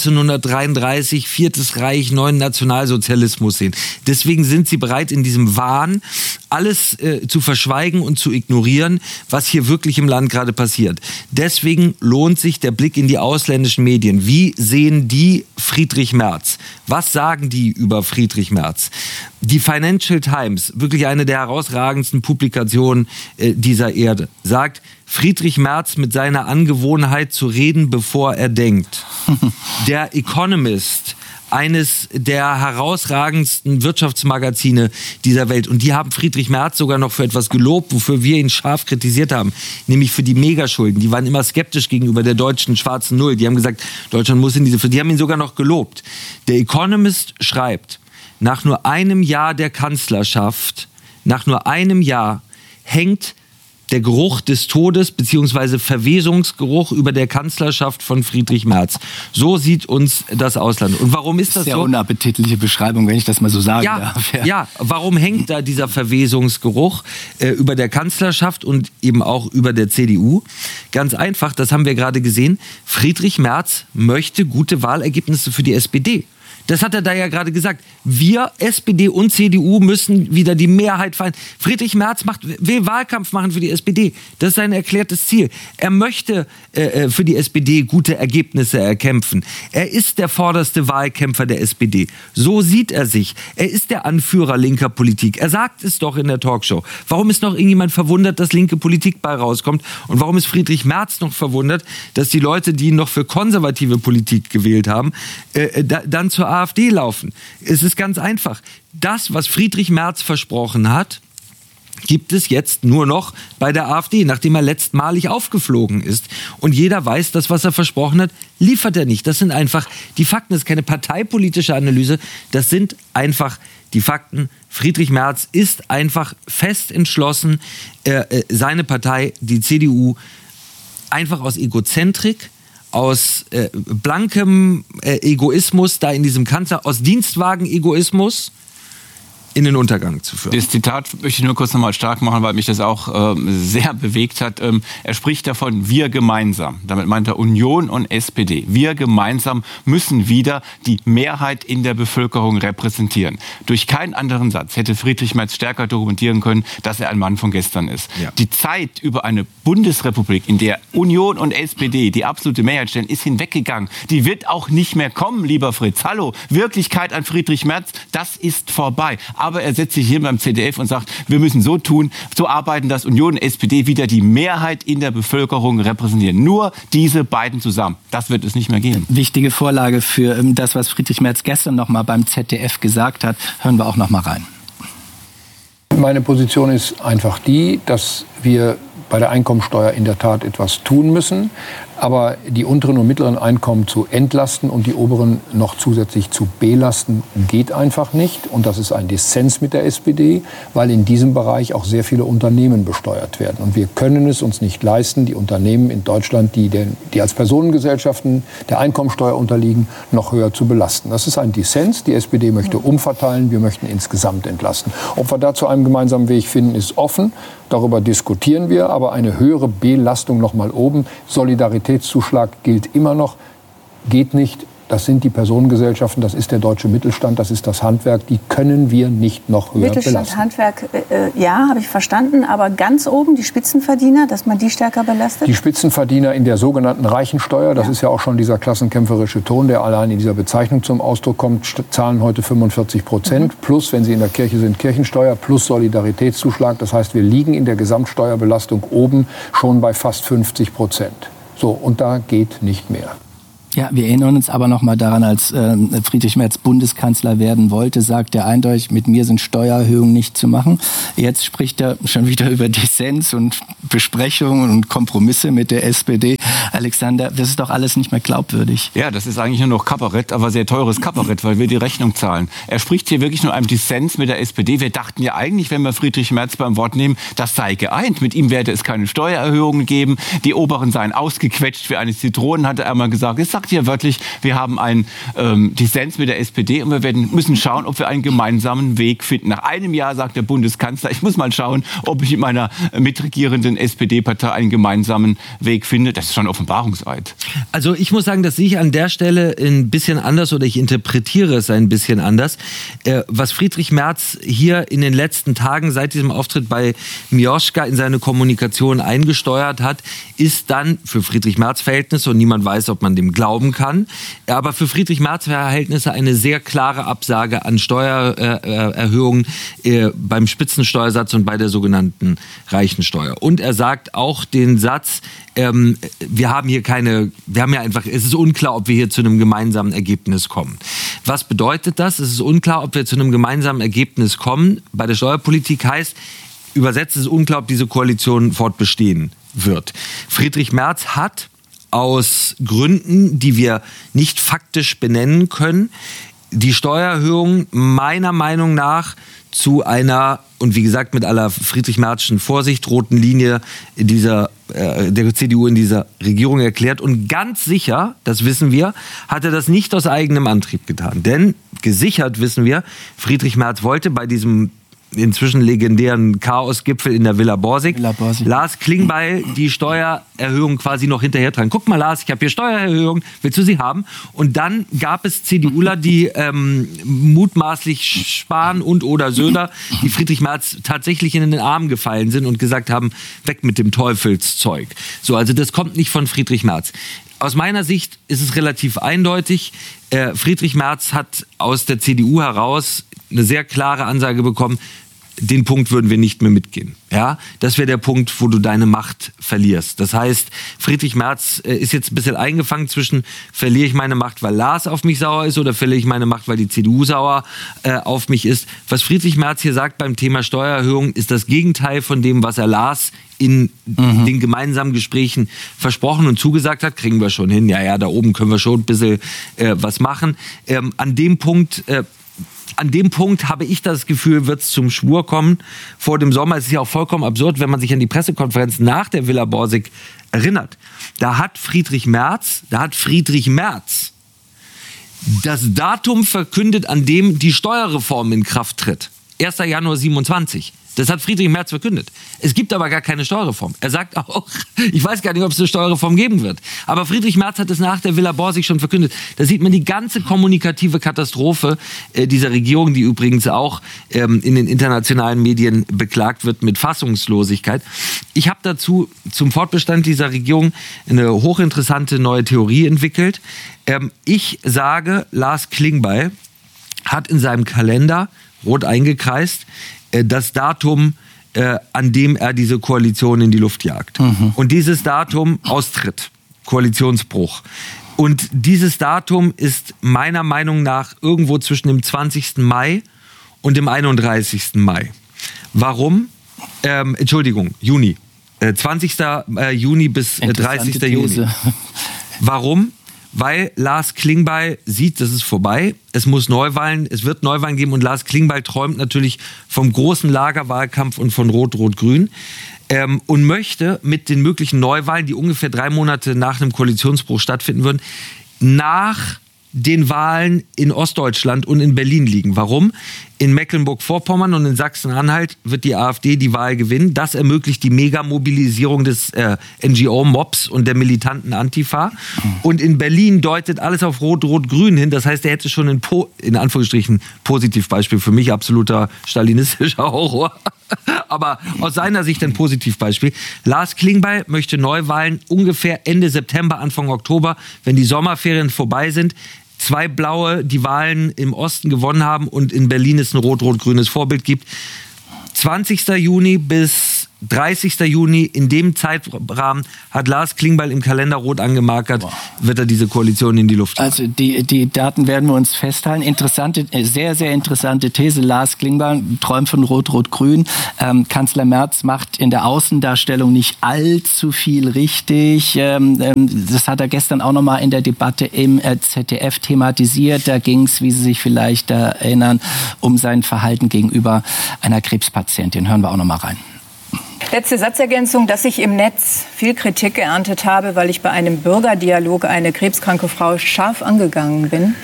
1933, Viertes Reich, neuen Nationalsozialismus sehen. Deswegen sind sie bereit, in diesem Wahn alles zu verschweigen und zu ignorieren, was hier wirklich im Land gerade passiert. Deswegen lohnt sich der Blick in die ausländischen Medien. Wie sehen die Friedrich Merz? Was sagen die über Friedrich Merz? Die Financial Times, wirklich eine der herausragendsten Publikationen dieser Erde, sagt, Friedrich Merz mit seiner Angewohnheit zu reden, bevor er denkt. Der Economist, eines der herausragendsten Wirtschaftsmagazine dieser Welt. Und die haben Friedrich Merz sogar noch für etwas gelobt, wofür wir ihn scharf kritisiert haben, nämlich für die Megaschulden. Die waren immer skeptisch gegenüber der deutschen schwarzen Null. Die haben gesagt, Deutschland muss in diese... Die haben ihn sogar noch gelobt. Der Economist schreibt, nach nur einem Jahr der Kanzlerschaft, nach nur einem Jahr hängt der Geruch des Todes bzw. Verwesungsgeruch über der Kanzlerschaft von Friedrich Merz. So sieht uns das Ausland. Und warum ist das sehr so? Sehr unappetitliche Beschreibung, wenn ich das mal so sagen darf. Ja, warum hängt da dieser Verwesungsgeruch über der Kanzlerschaft und eben auch über der CDU? Ganz einfach, das haben wir gerade gesehen, Friedrich Merz möchte gute Wahlergebnisse für die SPD. Das hat er da ja gerade gesagt. Wir, SPD und CDU, müssen wieder die Mehrheit feiern. Friedrich Merz will Wahlkampf machen für die SPD. Das ist sein erklärtes Ziel. Er möchte für die SPD gute Ergebnisse erkämpfen. Er ist der vorderste Wahlkämpfer der SPD. So sieht er sich. Er ist der Anführer linker Politik. Er sagt es doch in der Talkshow. Warum ist noch irgendjemand verwundert, dass linke Politik bei rauskommt? Und warum ist Friedrich Merz noch verwundert, dass die Leute, die ihn noch für konservative Politik gewählt haben, dann zur AfD laufen? Es ist ganz einfach. Das, was Friedrich Merz versprochen hat, gibt es jetzt nur noch bei der AfD, nachdem er letztmalig aufgeflogen ist. Und jeder weiß, das, was er versprochen hat, liefert er nicht. Das sind einfach die Fakten. Das ist keine parteipolitische Analyse. Das sind einfach die Fakten. Friedrich Merz ist einfach fest entschlossen, seine Partei, die CDU, einfach aus Egozentrik, aus blankem Egoismus, da in diesem Kanzler, aus Dienstwagen-Egoismus in den Untergang zu führen. Das Zitat möchte ich nur kurz nochmal stark machen, weil mich das auch sehr bewegt hat. Er spricht davon, wir gemeinsam. Damit meint er Union und SPD. Wir gemeinsam müssen wieder die Mehrheit in der Bevölkerung repräsentieren. Durch keinen anderen Satz hätte Friedrich Merz stärker dokumentieren können, dass er ein Mann von gestern ist. Ja. Die Zeit über eine Bundesrepublik, in der Union und SPD die absolute Mehrheit stellen, ist hinweggegangen. Die wird auch nicht mehr kommen, lieber Fritz. Hallo, Wirklichkeit an Friedrich Merz, das ist vorbei. Aber er setzt sich hier beim ZDF und sagt, wir müssen so tun, so arbeiten, dass Union und SPD wieder die Mehrheit in der Bevölkerung repräsentieren. Nur diese beiden zusammen. Das wird es nicht mehr geben. Wichtige Vorlage für das, was Friedrich Merz gestern noch mal beim ZDF gesagt hat. Hören wir auch noch mal rein. Meine Position ist einfach die, dass wir bei der Einkommensteuer in der Tat etwas tun müssen. Aber die unteren und mittleren Einkommen zu entlasten und die oberen noch zusätzlich zu belasten, geht einfach nicht. Und das ist ein Dissens mit der SPD, weil in diesem Bereich auch sehr viele Unternehmen besteuert werden. Und wir können es uns nicht leisten, die Unternehmen in Deutschland, die als Personengesellschaften der Einkommensteuer unterliegen, noch höher zu belasten. Das ist ein Dissens. Die SPD möchte umverteilen, wir möchten insgesamt entlasten. Ob wir da zu einem gemeinsamen Weg finden, ist offen. Darüber diskutieren wir. Aber eine höhere Belastung noch mal oben, Solidaritätszuschlag gilt immer noch, geht nicht. Das sind die Personengesellschaften, das ist der deutsche Mittelstand, das ist das Handwerk. Die können wir nicht noch höher Mittelstand, belasten. Handwerk, ja, habe ich verstanden. Aber ganz oben die Spitzenverdiener, dass man die stärker belastet? Die Spitzenverdiener in der sogenannten Reichensteuer, das ist ja auch schon dieser klassenkämpferische Ton, der allein in dieser Bezeichnung zum Ausdruck kommt, zahlen heute 45%. Plus, wenn sie in der Kirche sind, Kirchensteuer plus Solidaritätszuschlag. Das heißt, wir liegen in der Gesamtsteuerbelastung oben schon bei fast 50%. So, und da geht nicht mehr. Ja, wir erinnern uns aber noch mal daran, als Friedrich Merz Bundeskanzler werden wollte, sagte er eindeutig, mit mir sind Steuererhöhungen nicht zu machen. Jetzt spricht er schon wieder über Dissens und Besprechungen und Kompromisse mit der SPD. Alexander, das ist doch alles nicht mehr glaubwürdig. Ja, das ist eigentlich nur noch Kabarett, aber sehr teures Kabarett, weil wir die Rechnung zahlen. Er spricht hier wirklich nur einem Dissens mit der SPD. Wir dachten ja eigentlich, wenn wir Friedrich Merz beim Wort nehmen, das sei geeint. Mit ihm werde es keine Steuererhöhungen geben. Die Oberen seien ausgequetscht wie eine Zitrone, hatte er mal gesagt. Jetzt sagt sagt ja wörtlich, wir haben einen Dissens mit der SPD und wir müssen schauen, ob wir einen gemeinsamen Weg finden. Nach einem Jahr sagt der Bundeskanzler, ich muss mal schauen, ob ich mit meiner mitregierenden SPD-Partei einen gemeinsamen Weg finde. Das ist schon Offenbarungseid. Also ich muss sagen, das sehe ich an der Stelle ein bisschen anders oder ich interpretiere es ein bisschen anders. Was Friedrich Merz hier in den letzten Tagen seit diesem Auftritt bei Mioschka in seine Kommunikation eingesteuert hat, ist dann für Friedrich Merz Verhältnisse, und niemand weiß, ob man dem glauben kann, aber für Friedrich Merz Verhältnisse eine sehr klare Absage an Steuererhöhungen beim Spitzensteuersatz und bei der sogenannten Reichensteuer. Und er sagt auch den Satz, es ist unklar, ob wir hier zu einem gemeinsamen Ergebnis kommen. Was bedeutet das? Es ist unklar, ob wir zu einem gemeinsamen Ergebnis kommen. Bei der Steuerpolitik heißt, übersetzt, es ist unklar, ob diese Koalition fortbestehen wird. Friedrich Merz hat aus Gründen, die wir nicht faktisch benennen können, die Steuererhöhung meiner Meinung nach zu einer, und wie gesagt mit aller Friedrich-Merzschen Vorsicht, roten Linie der CDU in dieser Regierung erklärt. Und ganz sicher, das wissen wir, hat er das nicht aus eigenem Antrieb getan. Denn gesichert wissen wir, Friedrich Merz wollte bei diesem inzwischen legendären Chaosgipfel in der Villa Borsig. Lars Klingbeil die Steuererhöhung quasi noch hinterher tragen. Guck mal, Lars, ich habe hier Steuererhöhung, willst du sie haben? Und dann gab es CDUler, die mutmaßlich Spahn und oder Söder, die Friedrich Merz tatsächlich in den Arm gefallen sind und gesagt haben, weg mit dem Teufelszeug. So, also das kommt nicht von Friedrich Merz. Aus meiner Sicht ist es relativ eindeutig. Friedrich Merz hat aus der CDU heraus eine sehr klare Ansage bekommen, den Punkt würden wir nicht mehr mitgehen. Ja, das wäre der Punkt, wo du deine Macht verlierst. Das heißt, Friedrich Merz ist jetzt ein bisschen eingefangen zwischen, verliere ich meine Macht, weil Lars auf mich sauer ist, oder verliere ich meine Macht, weil die CDU sauer auf mich ist. Was Friedrich Merz hier sagt beim Thema Steuererhöhung, ist das Gegenteil von dem, was er Lars in den gemeinsamen Gesprächen versprochen und zugesagt hat. Kriegen wir schon hin. Ja, da oben können wir schon ein bisschen was machen. An dem Punkt habe ich das Gefühl, wird es zum Schwur kommen vor dem Sommer. Es ist ja auch vollkommen absurd, wenn man sich an die Pressekonferenz nach der Villa Borsig erinnert. Da hat Friedrich Merz das Datum verkündet, an dem die Steuerreform in Kraft tritt. 1. Januar 27. Das hat Friedrich Merz verkündet. Es gibt aber gar keine Steuerreform. Er sagt auch, ich weiß gar nicht, ob es eine Steuerreform geben wird. Aber Friedrich Merz hat es nach der Villa Borsig schon verkündet. Da sieht man die ganze kommunikative Katastrophe dieser Regierung, die übrigens auch in den internationalen Medien beklagt wird mit Fassungslosigkeit. Ich habe dazu zum Fortbestand dieser Regierung eine hochinteressante neue Theorie entwickelt. Ich sage, Lars Klingbeil hat in seinem Kalender, rot eingekreist, das Datum, an dem er diese Koalition in die Luft jagt. Und dieses Datum Austritt, Koalitionsbruch. Und dieses Datum ist meiner Meinung nach irgendwo zwischen dem 20. Mai und dem 31. Mai. Warum? Juni. 20. Juni bis 30. Juni. Warum? Weil Lars Klingbeil sieht, das ist vorbei, es wird Neuwahlen geben und Lars Klingbeil träumt natürlich vom großen Lagerwahlkampf und von Rot-Rot-Grün und möchte mit den möglichen Neuwahlen, die ungefähr 3 Monate nach einem Koalitionsbruch stattfinden würden, nach den Wahlen in Ostdeutschland und in Berlin liegen. Warum? In Mecklenburg-Vorpommern und in Sachsen-Anhalt wird die AfD die Wahl gewinnen. Das ermöglicht die Megamobilisierung des NGO-Mobs und der militanten Antifa. Und in Berlin deutet alles auf Rot-Rot-Grün hin. Das heißt, er hätte schon in Anführungsstrichen Positivbeispiel, für mich absoluter stalinistischer Horror. Aber aus seiner Sicht ein Positivbeispiel. Lars Klingbeil möchte Neuwahlen ungefähr Ende September, Anfang Oktober, wenn die Sommerferien vorbei sind. 2 Blaue die Wahlen im Osten gewonnen haben und in Berlin es ein rot-rot-grünes Vorbild gibt. 20. Juni bis 30. Juni, in dem Zeitrahmen hat Lars Klingbeil im Kalender rot angemarkert, wird er diese Koalition in die Luft jagen. Also die Daten werden wir uns festhalten. Sehr, sehr interessante These. Lars Klingbeil träumt von Rot-Rot-Grün. Kanzler Merz macht in der Außendarstellung nicht allzu viel richtig. Das hat er gestern auch nochmal in der Debatte im ZDF thematisiert. Da ging es, wie Sie sich vielleicht erinnern, um sein Verhalten gegenüber einer Krebspatientin. Hören wir auch nochmal rein. Letzte Satzergänzung, dass ich im Netz viel Kritik geerntet habe, weil ich bei einem Bürgerdialog eine krebskranke Frau scharf angegangen bin.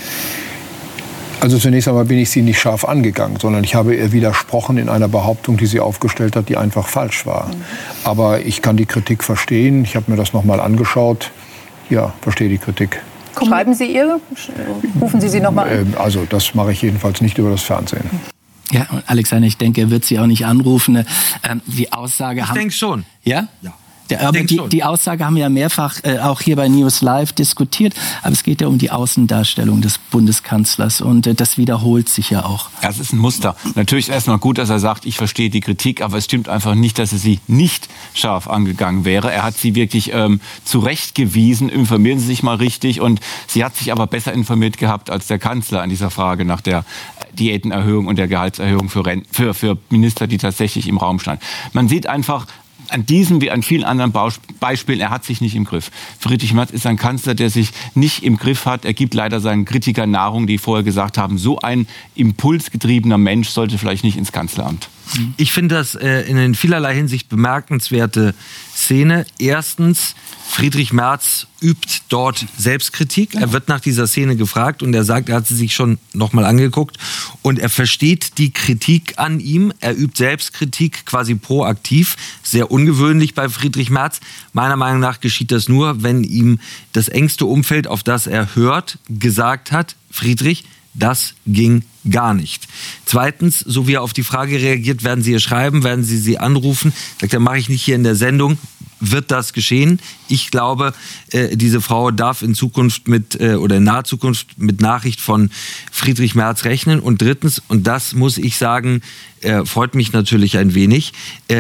Also zunächst einmal bin ich sie nicht scharf angegangen, sondern ich habe ihr widersprochen in einer Behauptung, die sie aufgestellt hat, die einfach falsch war. Aber ich kann die Kritik verstehen. Ich habe mir das noch mal angeschaut. Ja, verstehe die Kritik. Schreiben Sie ihr? Rufen Sie noch mal an? Also das mache ich jedenfalls nicht über das Fernsehen. Ja, Alexander, ich denke, er wird Sie auch nicht anrufen. Die Aussage Ich denke schon. Ja? Ja. Aber die Aussage haben wir ja mehrfach auch hier bei News Live diskutiert. Aber es geht ja um die Außendarstellung des Bundeskanzlers. Und das wiederholt sich ja auch. Ja, es ist ein Muster. Natürlich ist erstmal gut, dass er sagt, ich verstehe die Kritik. Aber es stimmt einfach nicht, dass er sie nicht scharf angegangen wäre. Er hat sie wirklich zurechtgewiesen. Informieren Sie sich mal richtig. Und sie hat sich aber besser informiert gehabt als der Kanzler an dieser Frage nach der Diätenerhöhung und der Gehaltserhöhung für Minister, die tatsächlich im Raum standen. Man sieht einfach, an diesem wie an vielen anderen Beispielen, er hat sich nicht im Griff. Friedrich Merz ist ein Kanzler, der sich nicht im Griff hat. Er gibt leider seinen Kritikern Nahrung, die vorher gesagt haben, so ein impulsgetriebener Mensch sollte vielleicht nicht ins Kanzleramt. Ich finde das in vielerlei Hinsicht bemerkenswerte Szene. Erstens, Friedrich Merz übt dort Selbstkritik. Er wird nach dieser Szene gefragt und er sagt, er hat sie sich schon noch mal angeguckt und er versteht die Kritik an ihm. Er übt Selbstkritik quasi proaktiv. Sehr ungewöhnlich bei Friedrich Merz. Meiner Meinung nach geschieht das nur, wenn ihm das engste Umfeld, auf das er hört, gesagt hat, Friedrich, das ging gar nicht. Zweitens, so wie er auf die Frage reagiert, werden Sie ihr schreiben, werden Sie sie anrufen? Sagt er, mache ich nicht hier in der Sendung. Wird das geschehen? Ich glaube, diese Frau darf in Zukunft oder in naher Zukunft mit Nachricht von Friedrich Merz rechnen. Und drittens, und das muss ich sagen, freut mich natürlich ein wenig,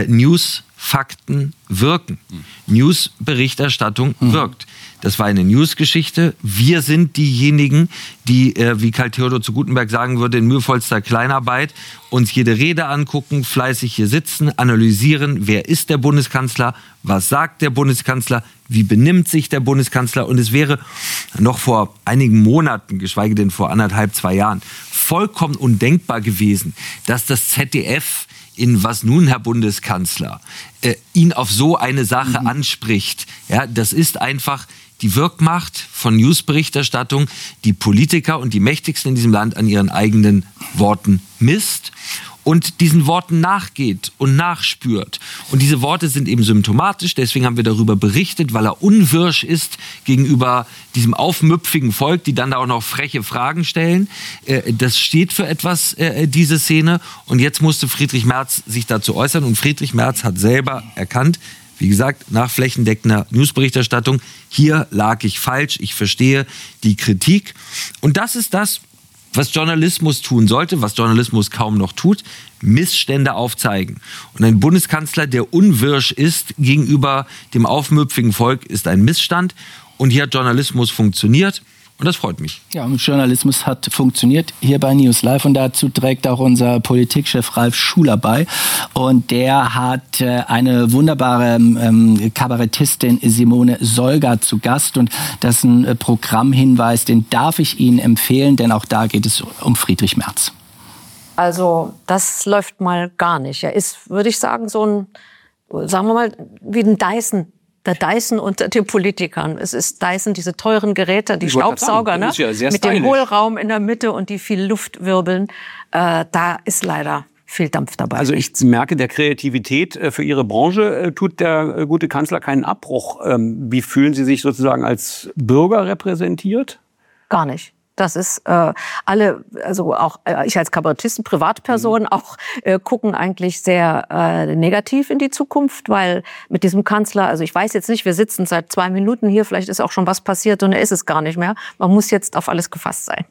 News-Fakten wirken. News-Berichterstattung wirkt. Das war eine News-Geschichte. Wir sind diejenigen, die, wie Karl Theodor zu Gutenberg sagen würde, in mühevollster Kleinarbeit uns jede Rede angucken, fleißig hier sitzen, analysieren, wer ist der Bundeskanzler, was sagt der Bundeskanzler, wie benimmt sich der Bundeskanzler. Und es wäre noch vor einigen Monaten, geschweige denn vor 1,5, 2 Jahren, vollkommen undenkbar gewesen, dass das ZDF in Was nun, Herr Bundeskanzler, ihn auf so eine Sache anspricht. Ja, das ist einfach die Wirkmacht von Newsberichterstattung, die Politiker und die Mächtigsten in diesem Land an ihren eigenen Worten misst und diesen Worten nachgeht und nachspürt. Und diese Worte sind eben symptomatisch, deswegen haben wir darüber berichtet, weil er unwirsch ist gegenüber diesem aufmüpfigen Volk, die dann da auch noch freche Fragen stellen. Das steht für etwas, diese Szene. Und jetzt musste Friedrich Merz sich dazu äußern. Und Friedrich Merz hat selber erkannt, wie gesagt, nach flächendeckender Newsberichterstattung, hier lag ich falsch, ich verstehe die Kritik. Und das ist das, was Journalismus tun sollte, was Journalismus kaum noch tut, Missstände aufzeigen. Und ein Bundeskanzler, der unwirsch ist gegenüber dem aufmüpfigen Volk, ist ein Missstand. Und hier hat Journalismus funktioniert. Und das freut mich. Ja, und Journalismus hat funktioniert hier bei News Live. Und dazu trägt auch unser Politikchef Ralf Schuler bei. Und der hat eine wunderbare Kabarettistin Simone Solger zu Gast. Und das ist ein Programmhinweis, den darf ich Ihnen empfehlen, denn auch da geht es um Friedrich Merz. Also das läuft mal gar nicht. Er ist, würde ich sagen, so ein, sagen wir mal, wie ein Dyson. Der Dyson unter den Politikern. Es ist Dyson, diese teuren Geräte, die Staubsauger, ne? Ja mit dem Hohlraum in der Mitte und die viel Luft wirbeln. Da ist leider viel Dampf dabei. Also ich merke, der Kreativität für Ihre Branche tut der gute Kanzler keinen Abbruch. Wie fühlen Sie sich sozusagen als Bürger repräsentiert? Gar nicht. Das ist alle, also auch ich als Kabarettisten, Privatpersonen auch gucken eigentlich sehr negativ in die Zukunft, weil mit diesem Kanzler, also ich weiß jetzt nicht, wir sitzen seit 2 Minuten hier, vielleicht ist auch schon was passiert und er ist es gar nicht mehr. Man muss jetzt auf alles gefasst sein.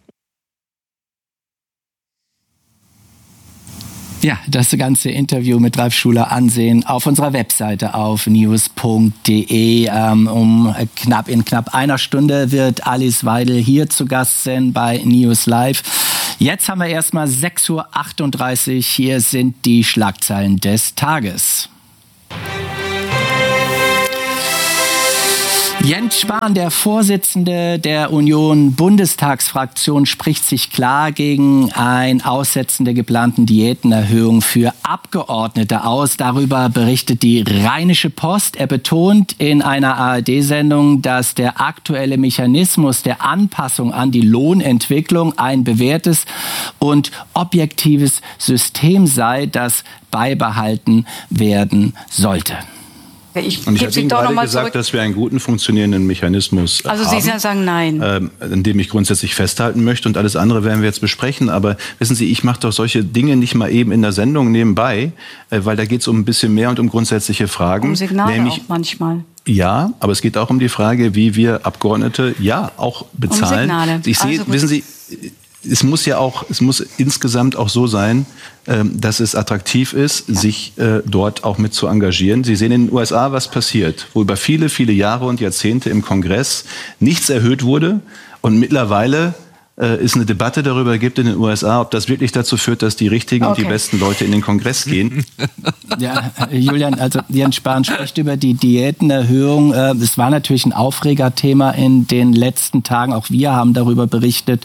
Ja, das ganze Interview mit Ralf Schuler ansehen auf unserer Webseite auf news.de. In knapp einer Stunde wird Alice Weidel hier zu Gast sein bei News Live. Jetzt haben wir erstmal 6:38 Uhr. Hier sind die Schlagzeilen des Tages. Jens Spahn, der Vorsitzende der Union-Bundestagsfraktion, spricht sich klar gegen ein Aussetzen der geplanten Diätenerhöhung für Abgeordnete aus. Darüber berichtet die Rheinische Post. Er betont in einer ARD-Sendung, dass der aktuelle Mechanismus der Anpassung an die Lohnentwicklung ein bewährtes und objektives System sei, das beibehalten werden sollte. Und ich habe Ihnen gerade gesagt, dass wir einen guten funktionierenden Mechanismus haben. Also Sie sagen nein. An dem ich grundsätzlich festhalten möchte, und alles andere werden wir jetzt besprechen. Aber wissen Sie, ich mache doch solche Dinge nicht mal eben in der Sendung nebenbei, weil da geht es um ein bisschen mehr und um grundsätzliche Fragen. Um Signale auch manchmal. Ja, aber es geht auch um die Frage, wie wir Abgeordnete auch bezahlen. Um Signale. Wissen Sie, es muss insgesamt auch so sein, dass es attraktiv ist, sich dort auch mit zu engagieren. Sie sehen in den USA, was passiert, wo über viele, viele Jahre und Jahrzehnte im Kongress nichts erhöht wurde und mittlerweile es eine Debatte darüber gibt in den USA, ob das wirklich dazu führt, dass die richtigen und die besten Leute in den Kongress gehen. Ja, Julian, also Jens Spahn spricht über die Diätenerhöhung. Es war natürlich ein Aufregerthema in den letzten Tagen. Auch wir haben darüber berichtet.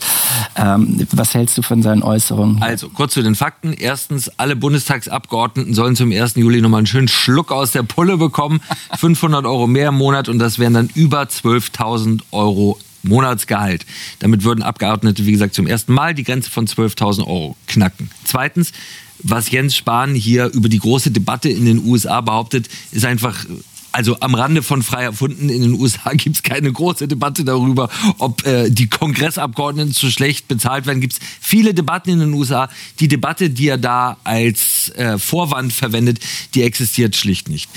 Was hältst du von seinen Äußerungen? Also, kurz zu den Fakten. Erstens, alle Bundestagsabgeordneten sollen zum 1. Juli nochmal einen schönen Schluck aus der Pulle bekommen. 500 € mehr im Monat und das wären dann über 12.000 € Monatsgehalt. Damit würden Abgeordnete, wie gesagt, zum ersten Mal die Grenze von 12.000 € knacken. Zweitens, was Jens Spahn hier über die große Debatte in den USA behauptet, ist einfach, also am Rande von frei erfunden. In den USA gibt es keine große Debatte darüber, ob die Kongressabgeordneten zu schlecht bezahlt werden. Gibt es viele Debatten in den USA. Die Debatte, die er da als Vorwand verwendet, die existiert schlicht nicht.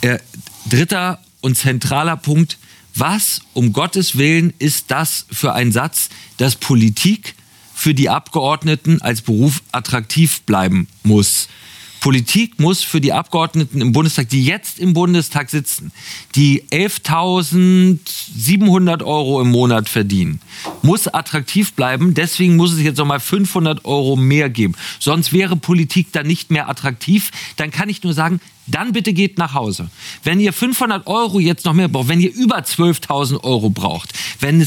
Dritter und zentraler Punkt: Was, um Gottes Willen, ist das für ein Satz, dass Politik für die Abgeordneten als Beruf attraktiv bleiben muss? Politik muss für die Abgeordneten im Bundestag, die jetzt im Bundestag sitzen, die 11.700 € im Monat verdienen, muss attraktiv bleiben. Deswegen muss es jetzt nochmal 500 € mehr geben. Sonst wäre Politik dann nicht mehr attraktiv. Dann kann ich nur sagen, dann bitte geht nach Hause. Wenn ihr 500 € jetzt noch mehr braucht, wenn ihr über 12.000 € braucht, wenn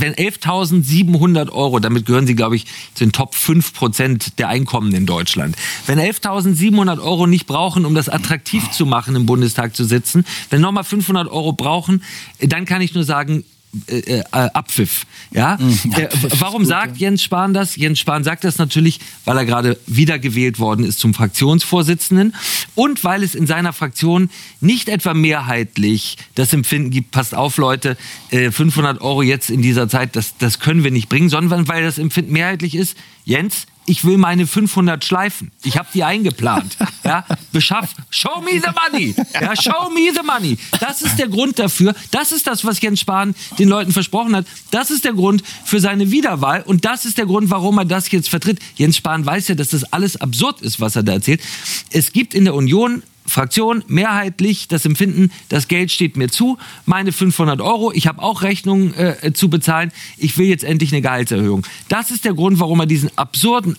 11.700 €, damit gehören Sie, glaube ich, zu den Top 5% der Einkommen in Deutschland. Wenn 11.700 € nicht brauchen, um das attraktiv zu machen, im Bundestag zu sitzen, wenn nochmal 500 € brauchen, dann kann ich nur sagen, Abpfiff. Ja? Warum sagt Jens Spahn das? Jens Spahn sagt das natürlich, weil er gerade wiedergewählt worden ist zum Fraktionsvorsitzenden und weil es in seiner Fraktion nicht etwa mehrheitlich das Empfinden gibt, passt auf Leute, 500 € jetzt in dieser Zeit, das können wir nicht bringen, sondern weil das Empfinden mehrheitlich ist, Jens, ich will meine 500 schleifen. Ich habe die eingeplant. Ja, show me the money. Ja, show me the money. Das ist der Grund dafür. Das ist das, was Jens Spahn den Leuten versprochen hat. Das ist der Grund für seine Wiederwahl. Und das ist der Grund, warum er das jetzt vertritt. Jens Spahn weiß ja, dass das alles absurd ist, was er da erzählt. Es gibt in der Union Fraktion mehrheitlich das Empfinden, das Geld steht mir zu, meine 500 €, ich habe auch Rechnungen zu bezahlen, ich will jetzt endlich eine Gehaltserhöhung. Das ist der Grund, warum er diesen absurden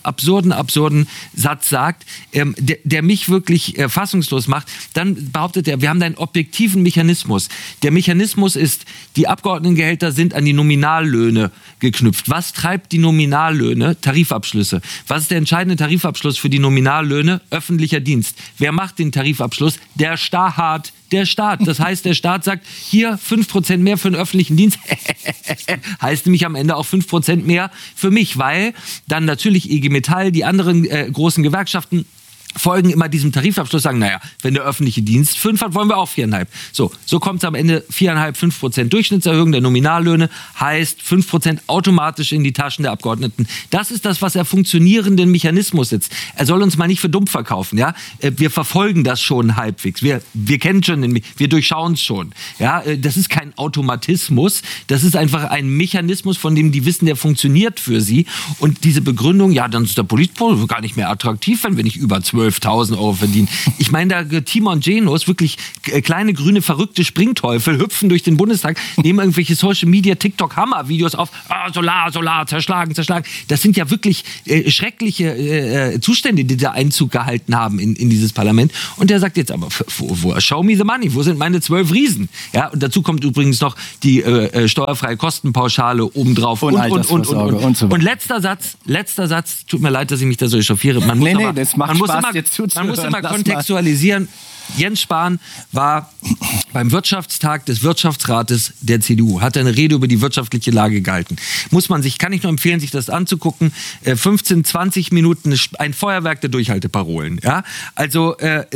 Satz sagt, der mich wirklich fassungslos macht. Dann behauptet er, wir haben da einen objektiven Mechanismus. Der Mechanismus ist, die Abgeordnetengehälter sind an die Nominallöhne geknüpft. Was treibt die Nominallöhne? Tarifabschlüsse. Was ist der entscheidende Tarifabschluss für die Nominallöhne? Öffentlicher Dienst. Wer macht den Tarifabschluss? Der Staat. Das heißt, der Staat sagt, hier 5% mehr für den öffentlichen Dienst. Heißt nämlich am Ende auch 5% mehr für mich, weil dann natürlich IG Metall, die anderen großen Gewerkschaften folgen immer diesem Tarifabschluss, sagen, naja, wenn der öffentliche Dienst 5 hat, wollen wir auch 4,5. So kommt es am Ende 4,5% Durchschnittserhöhung der Nominallöhne, heißt 5% automatisch in die Taschen der Abgeordneten. Das ist das, was er funktionierenden Mechanismus setzt. Er soll uns mal nicht für dumm verkaufen, ja. Wir verfolgen das schon halbwegs. Wir kennen schon, wir durchschauen es schon. Ja, das ist kein Automatismus, das ist einfach ein Mechanismus, von dem die wissen, der funktioniert für sie. Und diese Begründung, ja, dann ist der Politpol gar nicht mehr attraktiv, wenn wir nicht über 12 12.000 € verdienen. Ich meine, da Timon Genos, wirklich kleine grüne verrückte Springteufel, hüpfen durch den Bundestag, nehmen irgendwelche Social Media, TikTok Hammer-Videos auf, Solar, zerschlagen. Das sind ja wirklich schreckliche Zustände, die da Einzug gehalten haben in dieses Parlament. Und der sagt jetzt aber, show me the money, wo sind meine 12 Riesen? Ja, und dazu kommt übrigens noch die steuerfreie Kostenpauschale obendrauf und letzter Satz, tut mir leid, dass ich mich da so echauffiere. Man muss immer kontextualisieren. Jens Spahn war beim Wirtschaftstag des Wirtschaftsrates der CDU, hat eine Rede über die wirtschaftliche Lage gehalten. Kann ich nur empfehlen, sich das anzugucken. 15, 20 Minuten, ein Feuerwerk der Durchhalteparolen. Ja? Also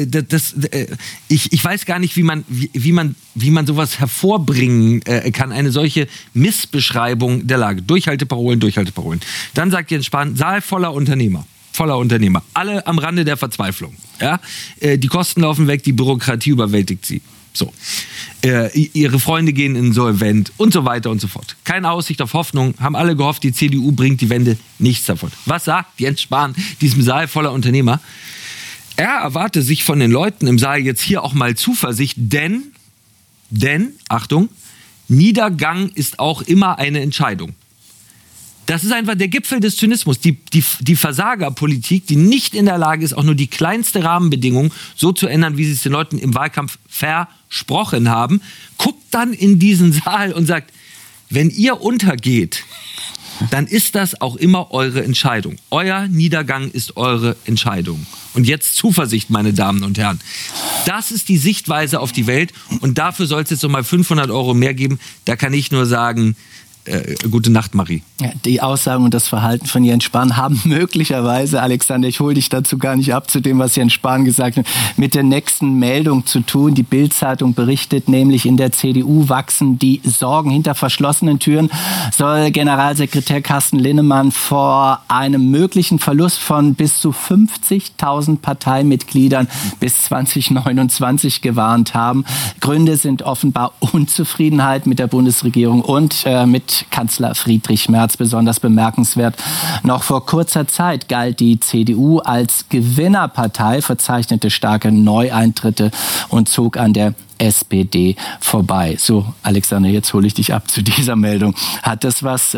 ich weiß gar nicht, wie man sowas hervorbringen kann, eine solche Missbeschreibung der Lage. Durchhalteparolen. Dann sagt Jens Spahn, Saal voller Unternehmer. Alle am Rande der Verzweiflung. Ja? Die Kosten laufen weg, die Bürokratie überwältigt sie. So. Ihre Freunde gehen insolvent und so weiter und so fort. Keine Aussicht auf Hoffnung, haben alle gehofft, die CDU bringt die Wende, nichts davon. Was sagt Jens Spahn diesem Saal voller Unternehmer? Er erwarte sich von den Leuten im Saal jetzt hier auch mal Zuversicht, denn, Achtung, Niedergang ist auch immer eine Entscheidung. Das ist einfach der Gipfel des Zynismus. Die Versagerpolitik, die nicht in der Lage ist, auch nur die kleinste Rahmenbedingung so zu ändern, wie sie es den Leuten im Wahlkampf versprochen haben, guckt dann in diesen Saal und sagt, wenn ihr untergeht, dann ist das auch immer eure Entscheidung. Euer Niedergang ist eure Entscheidung. Und jetzt Zuversicht, meine Damen und Herren. Das ist die Sichtweise auf die Welt und dafür soll es jetzt nochmal 500 € mehr geben. Da kann ich nur sagen, gute Nacht, Marie. Ja, die Aussagen und das Verhalten von Jens Spahn haben möglicherweise, Alexander, ich hole dich dazu gar nicht ab, zu dem, was Jens Spahn gesagt hat, mit der nächsten Meldung zu tun. Die Bild-Zeitung berichtet nämlich, in der CDU wachsen die Sorgen. Hinter verschlossenen Türen soll Generalsekretär Carsten Linnemann vor einem möglichen Verlust von bis zu 50.000 Parteimitgliedern bis 2029 gewarnt haben. Gründe sind offenbar Unzufriedenheit mit der Bundesregierung und mit Kanzler Friedrich Merz. Besonders bemerkenswert: Noch vor kurzer Zeit galt die CDU als Gewinnerpartei, verzeichnete starke Neueintritte und zog an der SPD vorbei. So, Alexander, jetzt hole ich dich ab zu dieser Meldung. Hat das was...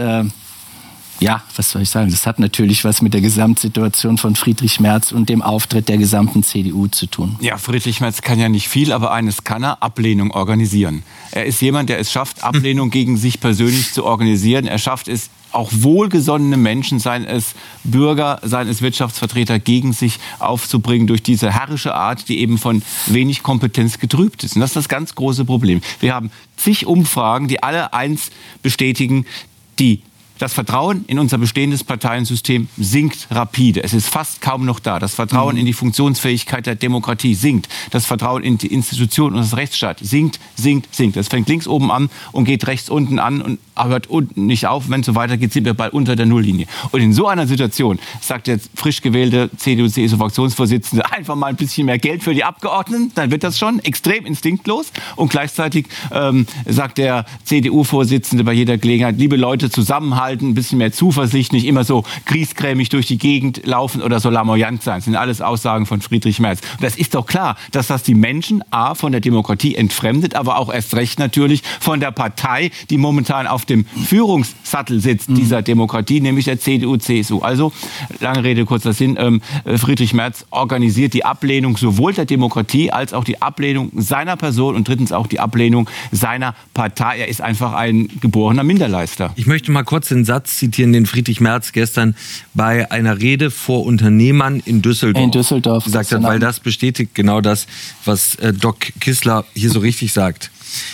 was soll ich sagen? Das hat natürlich was mit der Gesamtsituation von Friedrich Merz und dem Auftritt der gesamten CDU zu tun. Ja, Friedrich Merz kann ja nicht viel, aber eines kann er: Ablehnung organisieren. Er ist jemand, der es schafft, Ablehnung gegen sich persönlich zu organisieren. Er schafft es, auch wohlgesonnene Menschen, seien es Bürger, seien es Wirtschaftsvertreter, gegen sich aufzubringen durch diese herrische Art, die eben von wenig Kompetenz getrübt ist. Und das ist das ganz große Problem. Wir haben zig Umfragen, die alle eins bestätigen: Das Vertrauen in unser bestehendes Parteiensystem sinkt rapide. Es ist fast kaum noch da. Das Vertrauen in die Funktionsfähigkeit der Demokratie sinkt. Das Vertrauen in die Institutionen und das Rechtsstaat sinkt. Das fängt links oben an und geht rechts unten an und hört unten nicht auf. Wenn es so weitergeht, sind wir bald unter der Nulllinie. Und in so einer Situation sagt der frisch gewählte CDU-CSU-Fraktionsvorsitzende einfach mal ein bisschen mehr Geld für die Abgeordneten, dann wird das schon extrem instinktlos. Und gleichzeitig sagt der CDU-Vorsitzende bei jeder Gelegenheit: Liebe Leute, zusammenhalten, ein bisschen mehr Zuversicht, nicht immer so griesgrämig durch die Gegend laufen oder so lamoyant sein. Das sind alles Aussagen von Friedrich Merz. Und das ist doch klar, dass das die Menschen von der Demokratie entfremdet, aber auch erst recht natürlich von der Partei, die momentan auf dem Führungssattel sitzt dieser Demokratie, nämlich der CDU-CSU. Also, lange Rede, kurzer Sinn, Friedrich Merz organisiert die Ablehnung sowohl der Demokratie als auch die Ablehnung seiner Person und drittens auch die Ablehnung seiner Partei. Er ist einfach ein geborener Minderleister. Ich möchte mal kurz den Satz zitieren, den Friedrich Merz gestern bei einer Rede vor Unternehmern in Düsseldorf gesagt hat, weil das bestätigt genau das, was Doc Kissler hier so richtig sagt.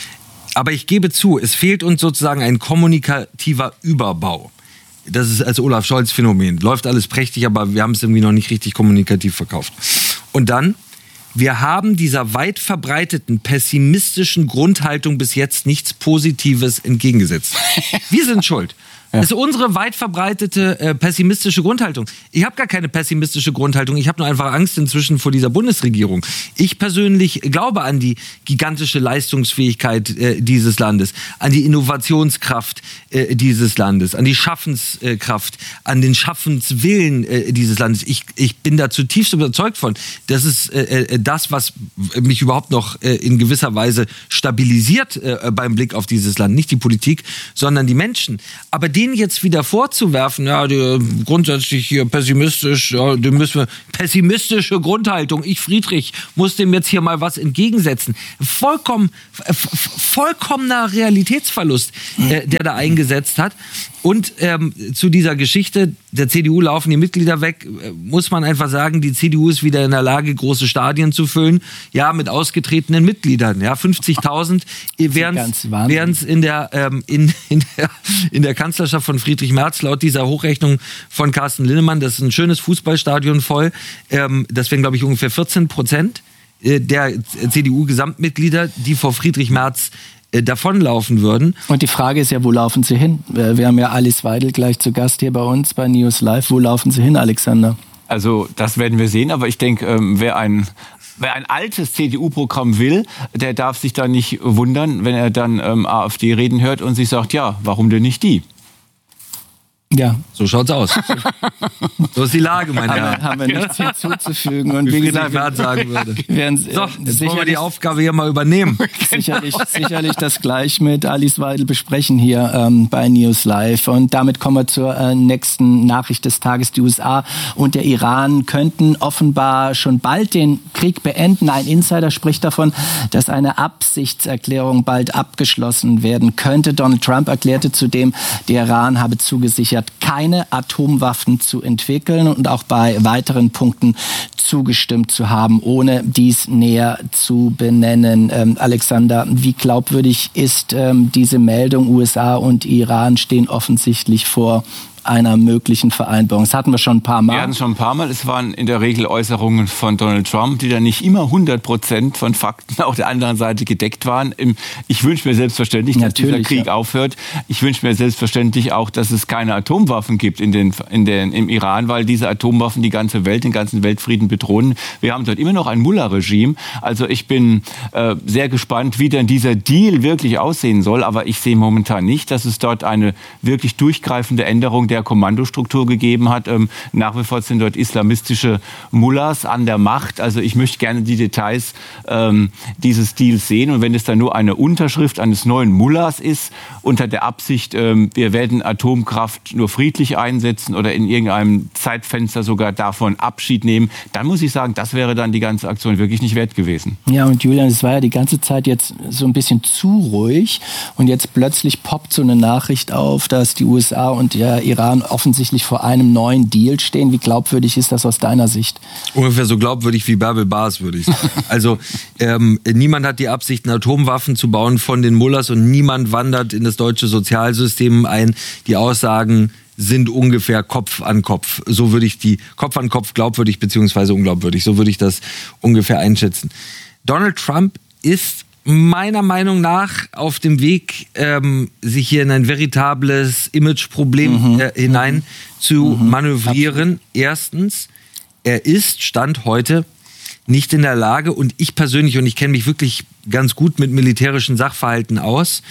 Aber ich gebe zu, es fehlt uns sozusagen ein kommunikativer Überbau. Das ist als Olaf Scholz-Phänomen. Läuft alles prächtig, aber wir haben es irgendwie noch nicht richtig kommunikativ verkauft. Und dann: Wir haben dieser weit verbreiteten pessimistischen Grundhaltung bis jetzt nichts Positives entgegengesetzt. Wir sind schuld. Das ist unsere weit verbreitete pessimistische Grundhaltung. Ich habe gar keine pessimistische Grundhaltung. Ich habe nur einfach Angst inzwischen vor dieser Bundesregierung. Ich persönlich glaube an die gigantische Leistungsfähigkeit dieses Landes, an die Innovationskraft dieses Landes, an die Schaffenskraft, an den Schaffenswillen dieses Landes. Ich bin da zutiefst überzeugt von. Das ist das, was mich überhaupt noch in gewisser Weise stabilisiert beim Blick auf dieses Land. Nicht die Politik, sondern die Menschen. Aber denen jetzt wieder vorzuwerfen, ja, grundsätzlich hier pessimistisch, ja, dem müssen wir, pessimistische Grundhaltung, ich Friedrich muss dem jetzt hier mal was entgegensetzen. Vollkommener Realitätsverlust, der da eingesetzt hat. Und zu dieser Geschichte, der CDU laufen die Mitglieder weg, muss man einfach sagen, die CDU ist wieder in der Lage, große Stadien zu füllen, ja, mit ausgetretenen Mitgliedern. Ja, 50.000 wären es in der Kanzlerschaft von Friedrich Merz, laut dieser Hochrechnung von Carsten Linnemann. Das ist ein schönes Fußballstadion voll. Das wären, glaube ich, ungefähr 14% der CDU-Gesamtmitglieder, die vor Friedrich Merz davonlaufen würden. Und die Frage ist ja, wo laufen sie hin? Wir haben ja Alice Weidel gleich zu Gast hier bei uns bei News Live. Wo laufen sie hin, Alexander? Also das werden wir sehen, aber ich denke, wer ein altes CDU-Programm will, der darf sich da nicht wundern, wenn er dann AfD reden hört und sich sagt, ja, warum denn nicht die? Ja, so schaut's aus. So ist die Lage, meine Herren. Haben wir nichts hinzuzufügen. Und wie gesagt, wer sagen würde. Jetzt wollen wir die Aufgabe hier mal übernehmen. Sicherlich das gleich mit Alice Weidel besprechen hier bei News Live. Und damit kommen wir zur nächsten Nachricht des Tages. Die USA und der Iran könnten offenbar schon bald den Krieg beenden. Ein Insider spricht davon, dass eine Absichtserklärung bald abgeschlossen werden könnte. Donald Trump erklärte zudem, der Iran habe zugesichert, keine Atomwaffen zu entwickeln und auch bei weiteren Punkten zugestimmt zu haben, ohne dies näher zu benennen. Alexander, wie glaubwürdig ist diese Meldung? USA und Iran stehen offensichtlich vor einer möglichen Vereinbarung. Das hatten wir schon ein paar Mal. Wir hatten schon ein paar Mal. Es waren in der Regel Äußerungen von Donald Trump, die dann nicht immer 100% von Fakten auf der anderen Seite gedeckt waren. Ich wünsche mir selbstverständlich, dass dieser Krieg aufhört. Ich wünsche mir selbstverständlich auch, dass es keine Atomwaffen gibt im Iran, weil diese Atomwaffen die ganze Welt, den ganzen Weltfrieden bedrohen. Wir haben dort immer noch ein Mullah-Regime. Also ich bin sehr gespannt, wie denn dieser Deal wirklich aussehen soll. Aber ich sehe momentan nicht, dass es dort eine wirklich durchgreifende Änderung der Kommandostruktur gegeben hat. Nach wie vor sind dort islamistische Mullahs an der Macht. Also ich möchte gerne die Details dieses Deals sehen. Und wenn es dann nur eine Unterschrift eines neuen Mullahs ist, unter der Absicht, wir werden Atomkraft nur friedlich einsetzen oder in irgendeinem Zeitfenster sogar davon Abschied nehmen, dann muss ich sagen, das wäre dann die ganze Aktion wirklich nicht wert gewesen. Ja, und Julian, es war ja die ganze Zeit jetzt so ein bisschen zu ruhig. Und jetzt plötzlich poppt so eine Nachricht auf, dass die USA und der Iran offensichtlich vor einem neuen Deal stehen. Wie glaubwürdig ist das aus deiner Sicht? Ungefähr so glaubwürdig wie Bärbel Baas, würde ich sagen. Also niemand hat die Absicht, Atomwaffen zu bauen von den Mullahs und niemand wandert in das deutsche Sozialsystem ein. Die Aussagen sind ungefähr Kopf an Kopf. So würde ich die Kopf an Kopf glaubwürdig bzw. unglaubwürdig. So würde ich das ungefähr einschätzen. Donald Trump ist meiner Meinung nach auf dem Weg, sich hier in ein veritables Imageproblem hinein zu manövrieren. Erstens, er ist, Stand heute, nicht in der Lage, und ich persönlich, und ich kenne mich wirklich ganz gut mit militärischen Sachverhalten aus,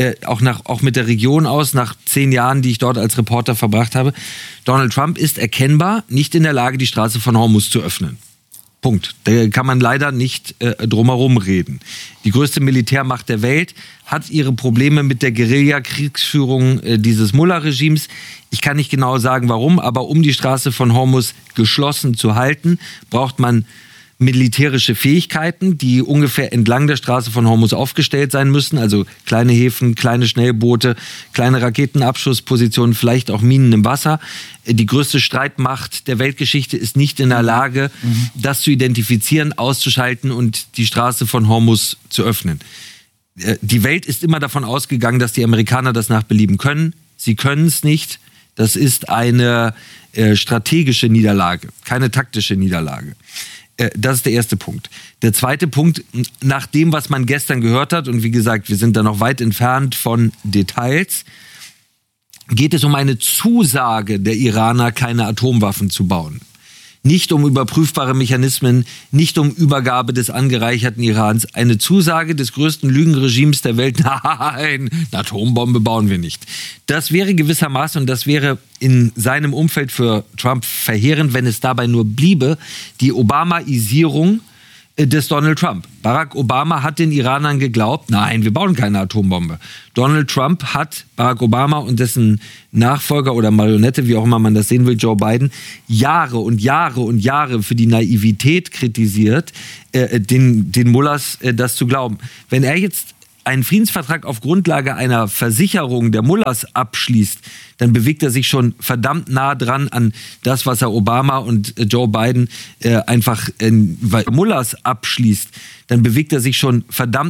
auch mit der Region aus, nach 10 Jahren, die ich dort als Reporter verbracht habe, Donald Trump ist erkennbar nicht in der Lage, die Straße von Hormuz zu öffnen. Punkt. Da kann man leider nicht drumherum reden. Die größte Militärmacht der Welt hat ihre Probleme mit der Guerilla-Kriegsführung dieses Mullah-Regimes. Ich kann nicht genau sagen, warum, aber um die Straße von Hormuz geschlossen zu halten, braucht man militärische Fähigkeiten, die ungefähr entlang der Straße von Hormuz aufgestellt sein müssen, also kleine Häfen, kleine Schnellboote, kleine Raketenabschusspositionen, vielleicht auch Minen im Wasser. Die größte Streitmacht der Weltgeschichte ist nicht in der Lage, das zu identifizieren, auszuschalten und die Straße von Hormuz zu öffnen. Die Welt ist immer davon ausgegangen, dass die Amerikaner das nach Belieben können. Sie können es nicht. Das ist eine strategische Niederlage, keine taktische Niederlage. Das ist der erste Punkt. Der zweite Punkt, nach dem, was man gestern gehört hat, und wie gesagt, wir sind da noch weit entfernt von Details, geht es um eine Zusage der Iraner, keine Atomwaffen zu bauen. Nicht um überprüfbare Mechanismen, nicht um Übergabe des angereicherten Irans. Eine Zusage des größten Lügenregimes der Welt. Nein, eine Atombombe bauen wir nicht. Das wäre gewissermaßen, und das wäre in seinem Umfeld für Trump verheerend, wenn es dabei nur bliebe, die Obamaisierung des Donald Trump. Barack Obama hat den Iranern geglaubt, nein, wir bauen keine Atombombe. Donald Trump hat Barack Obama und dessen Nachfolger oder Marionette, wie auch immer man das sehen will, Joe Biden, Jahre und Jahre und Jahre für die Naivität kritisiert, den Mullahs das zu glauben. Wenn er jetzt einen Friedensvertrag auf Grundlage einer Versicherung der Mullahs abschließt, dann bewegt er sich schon verdammt nah dran an das, was er Obama und Joe Biden weil Mullahs abschließt, dann bewegt er sich schon verdammt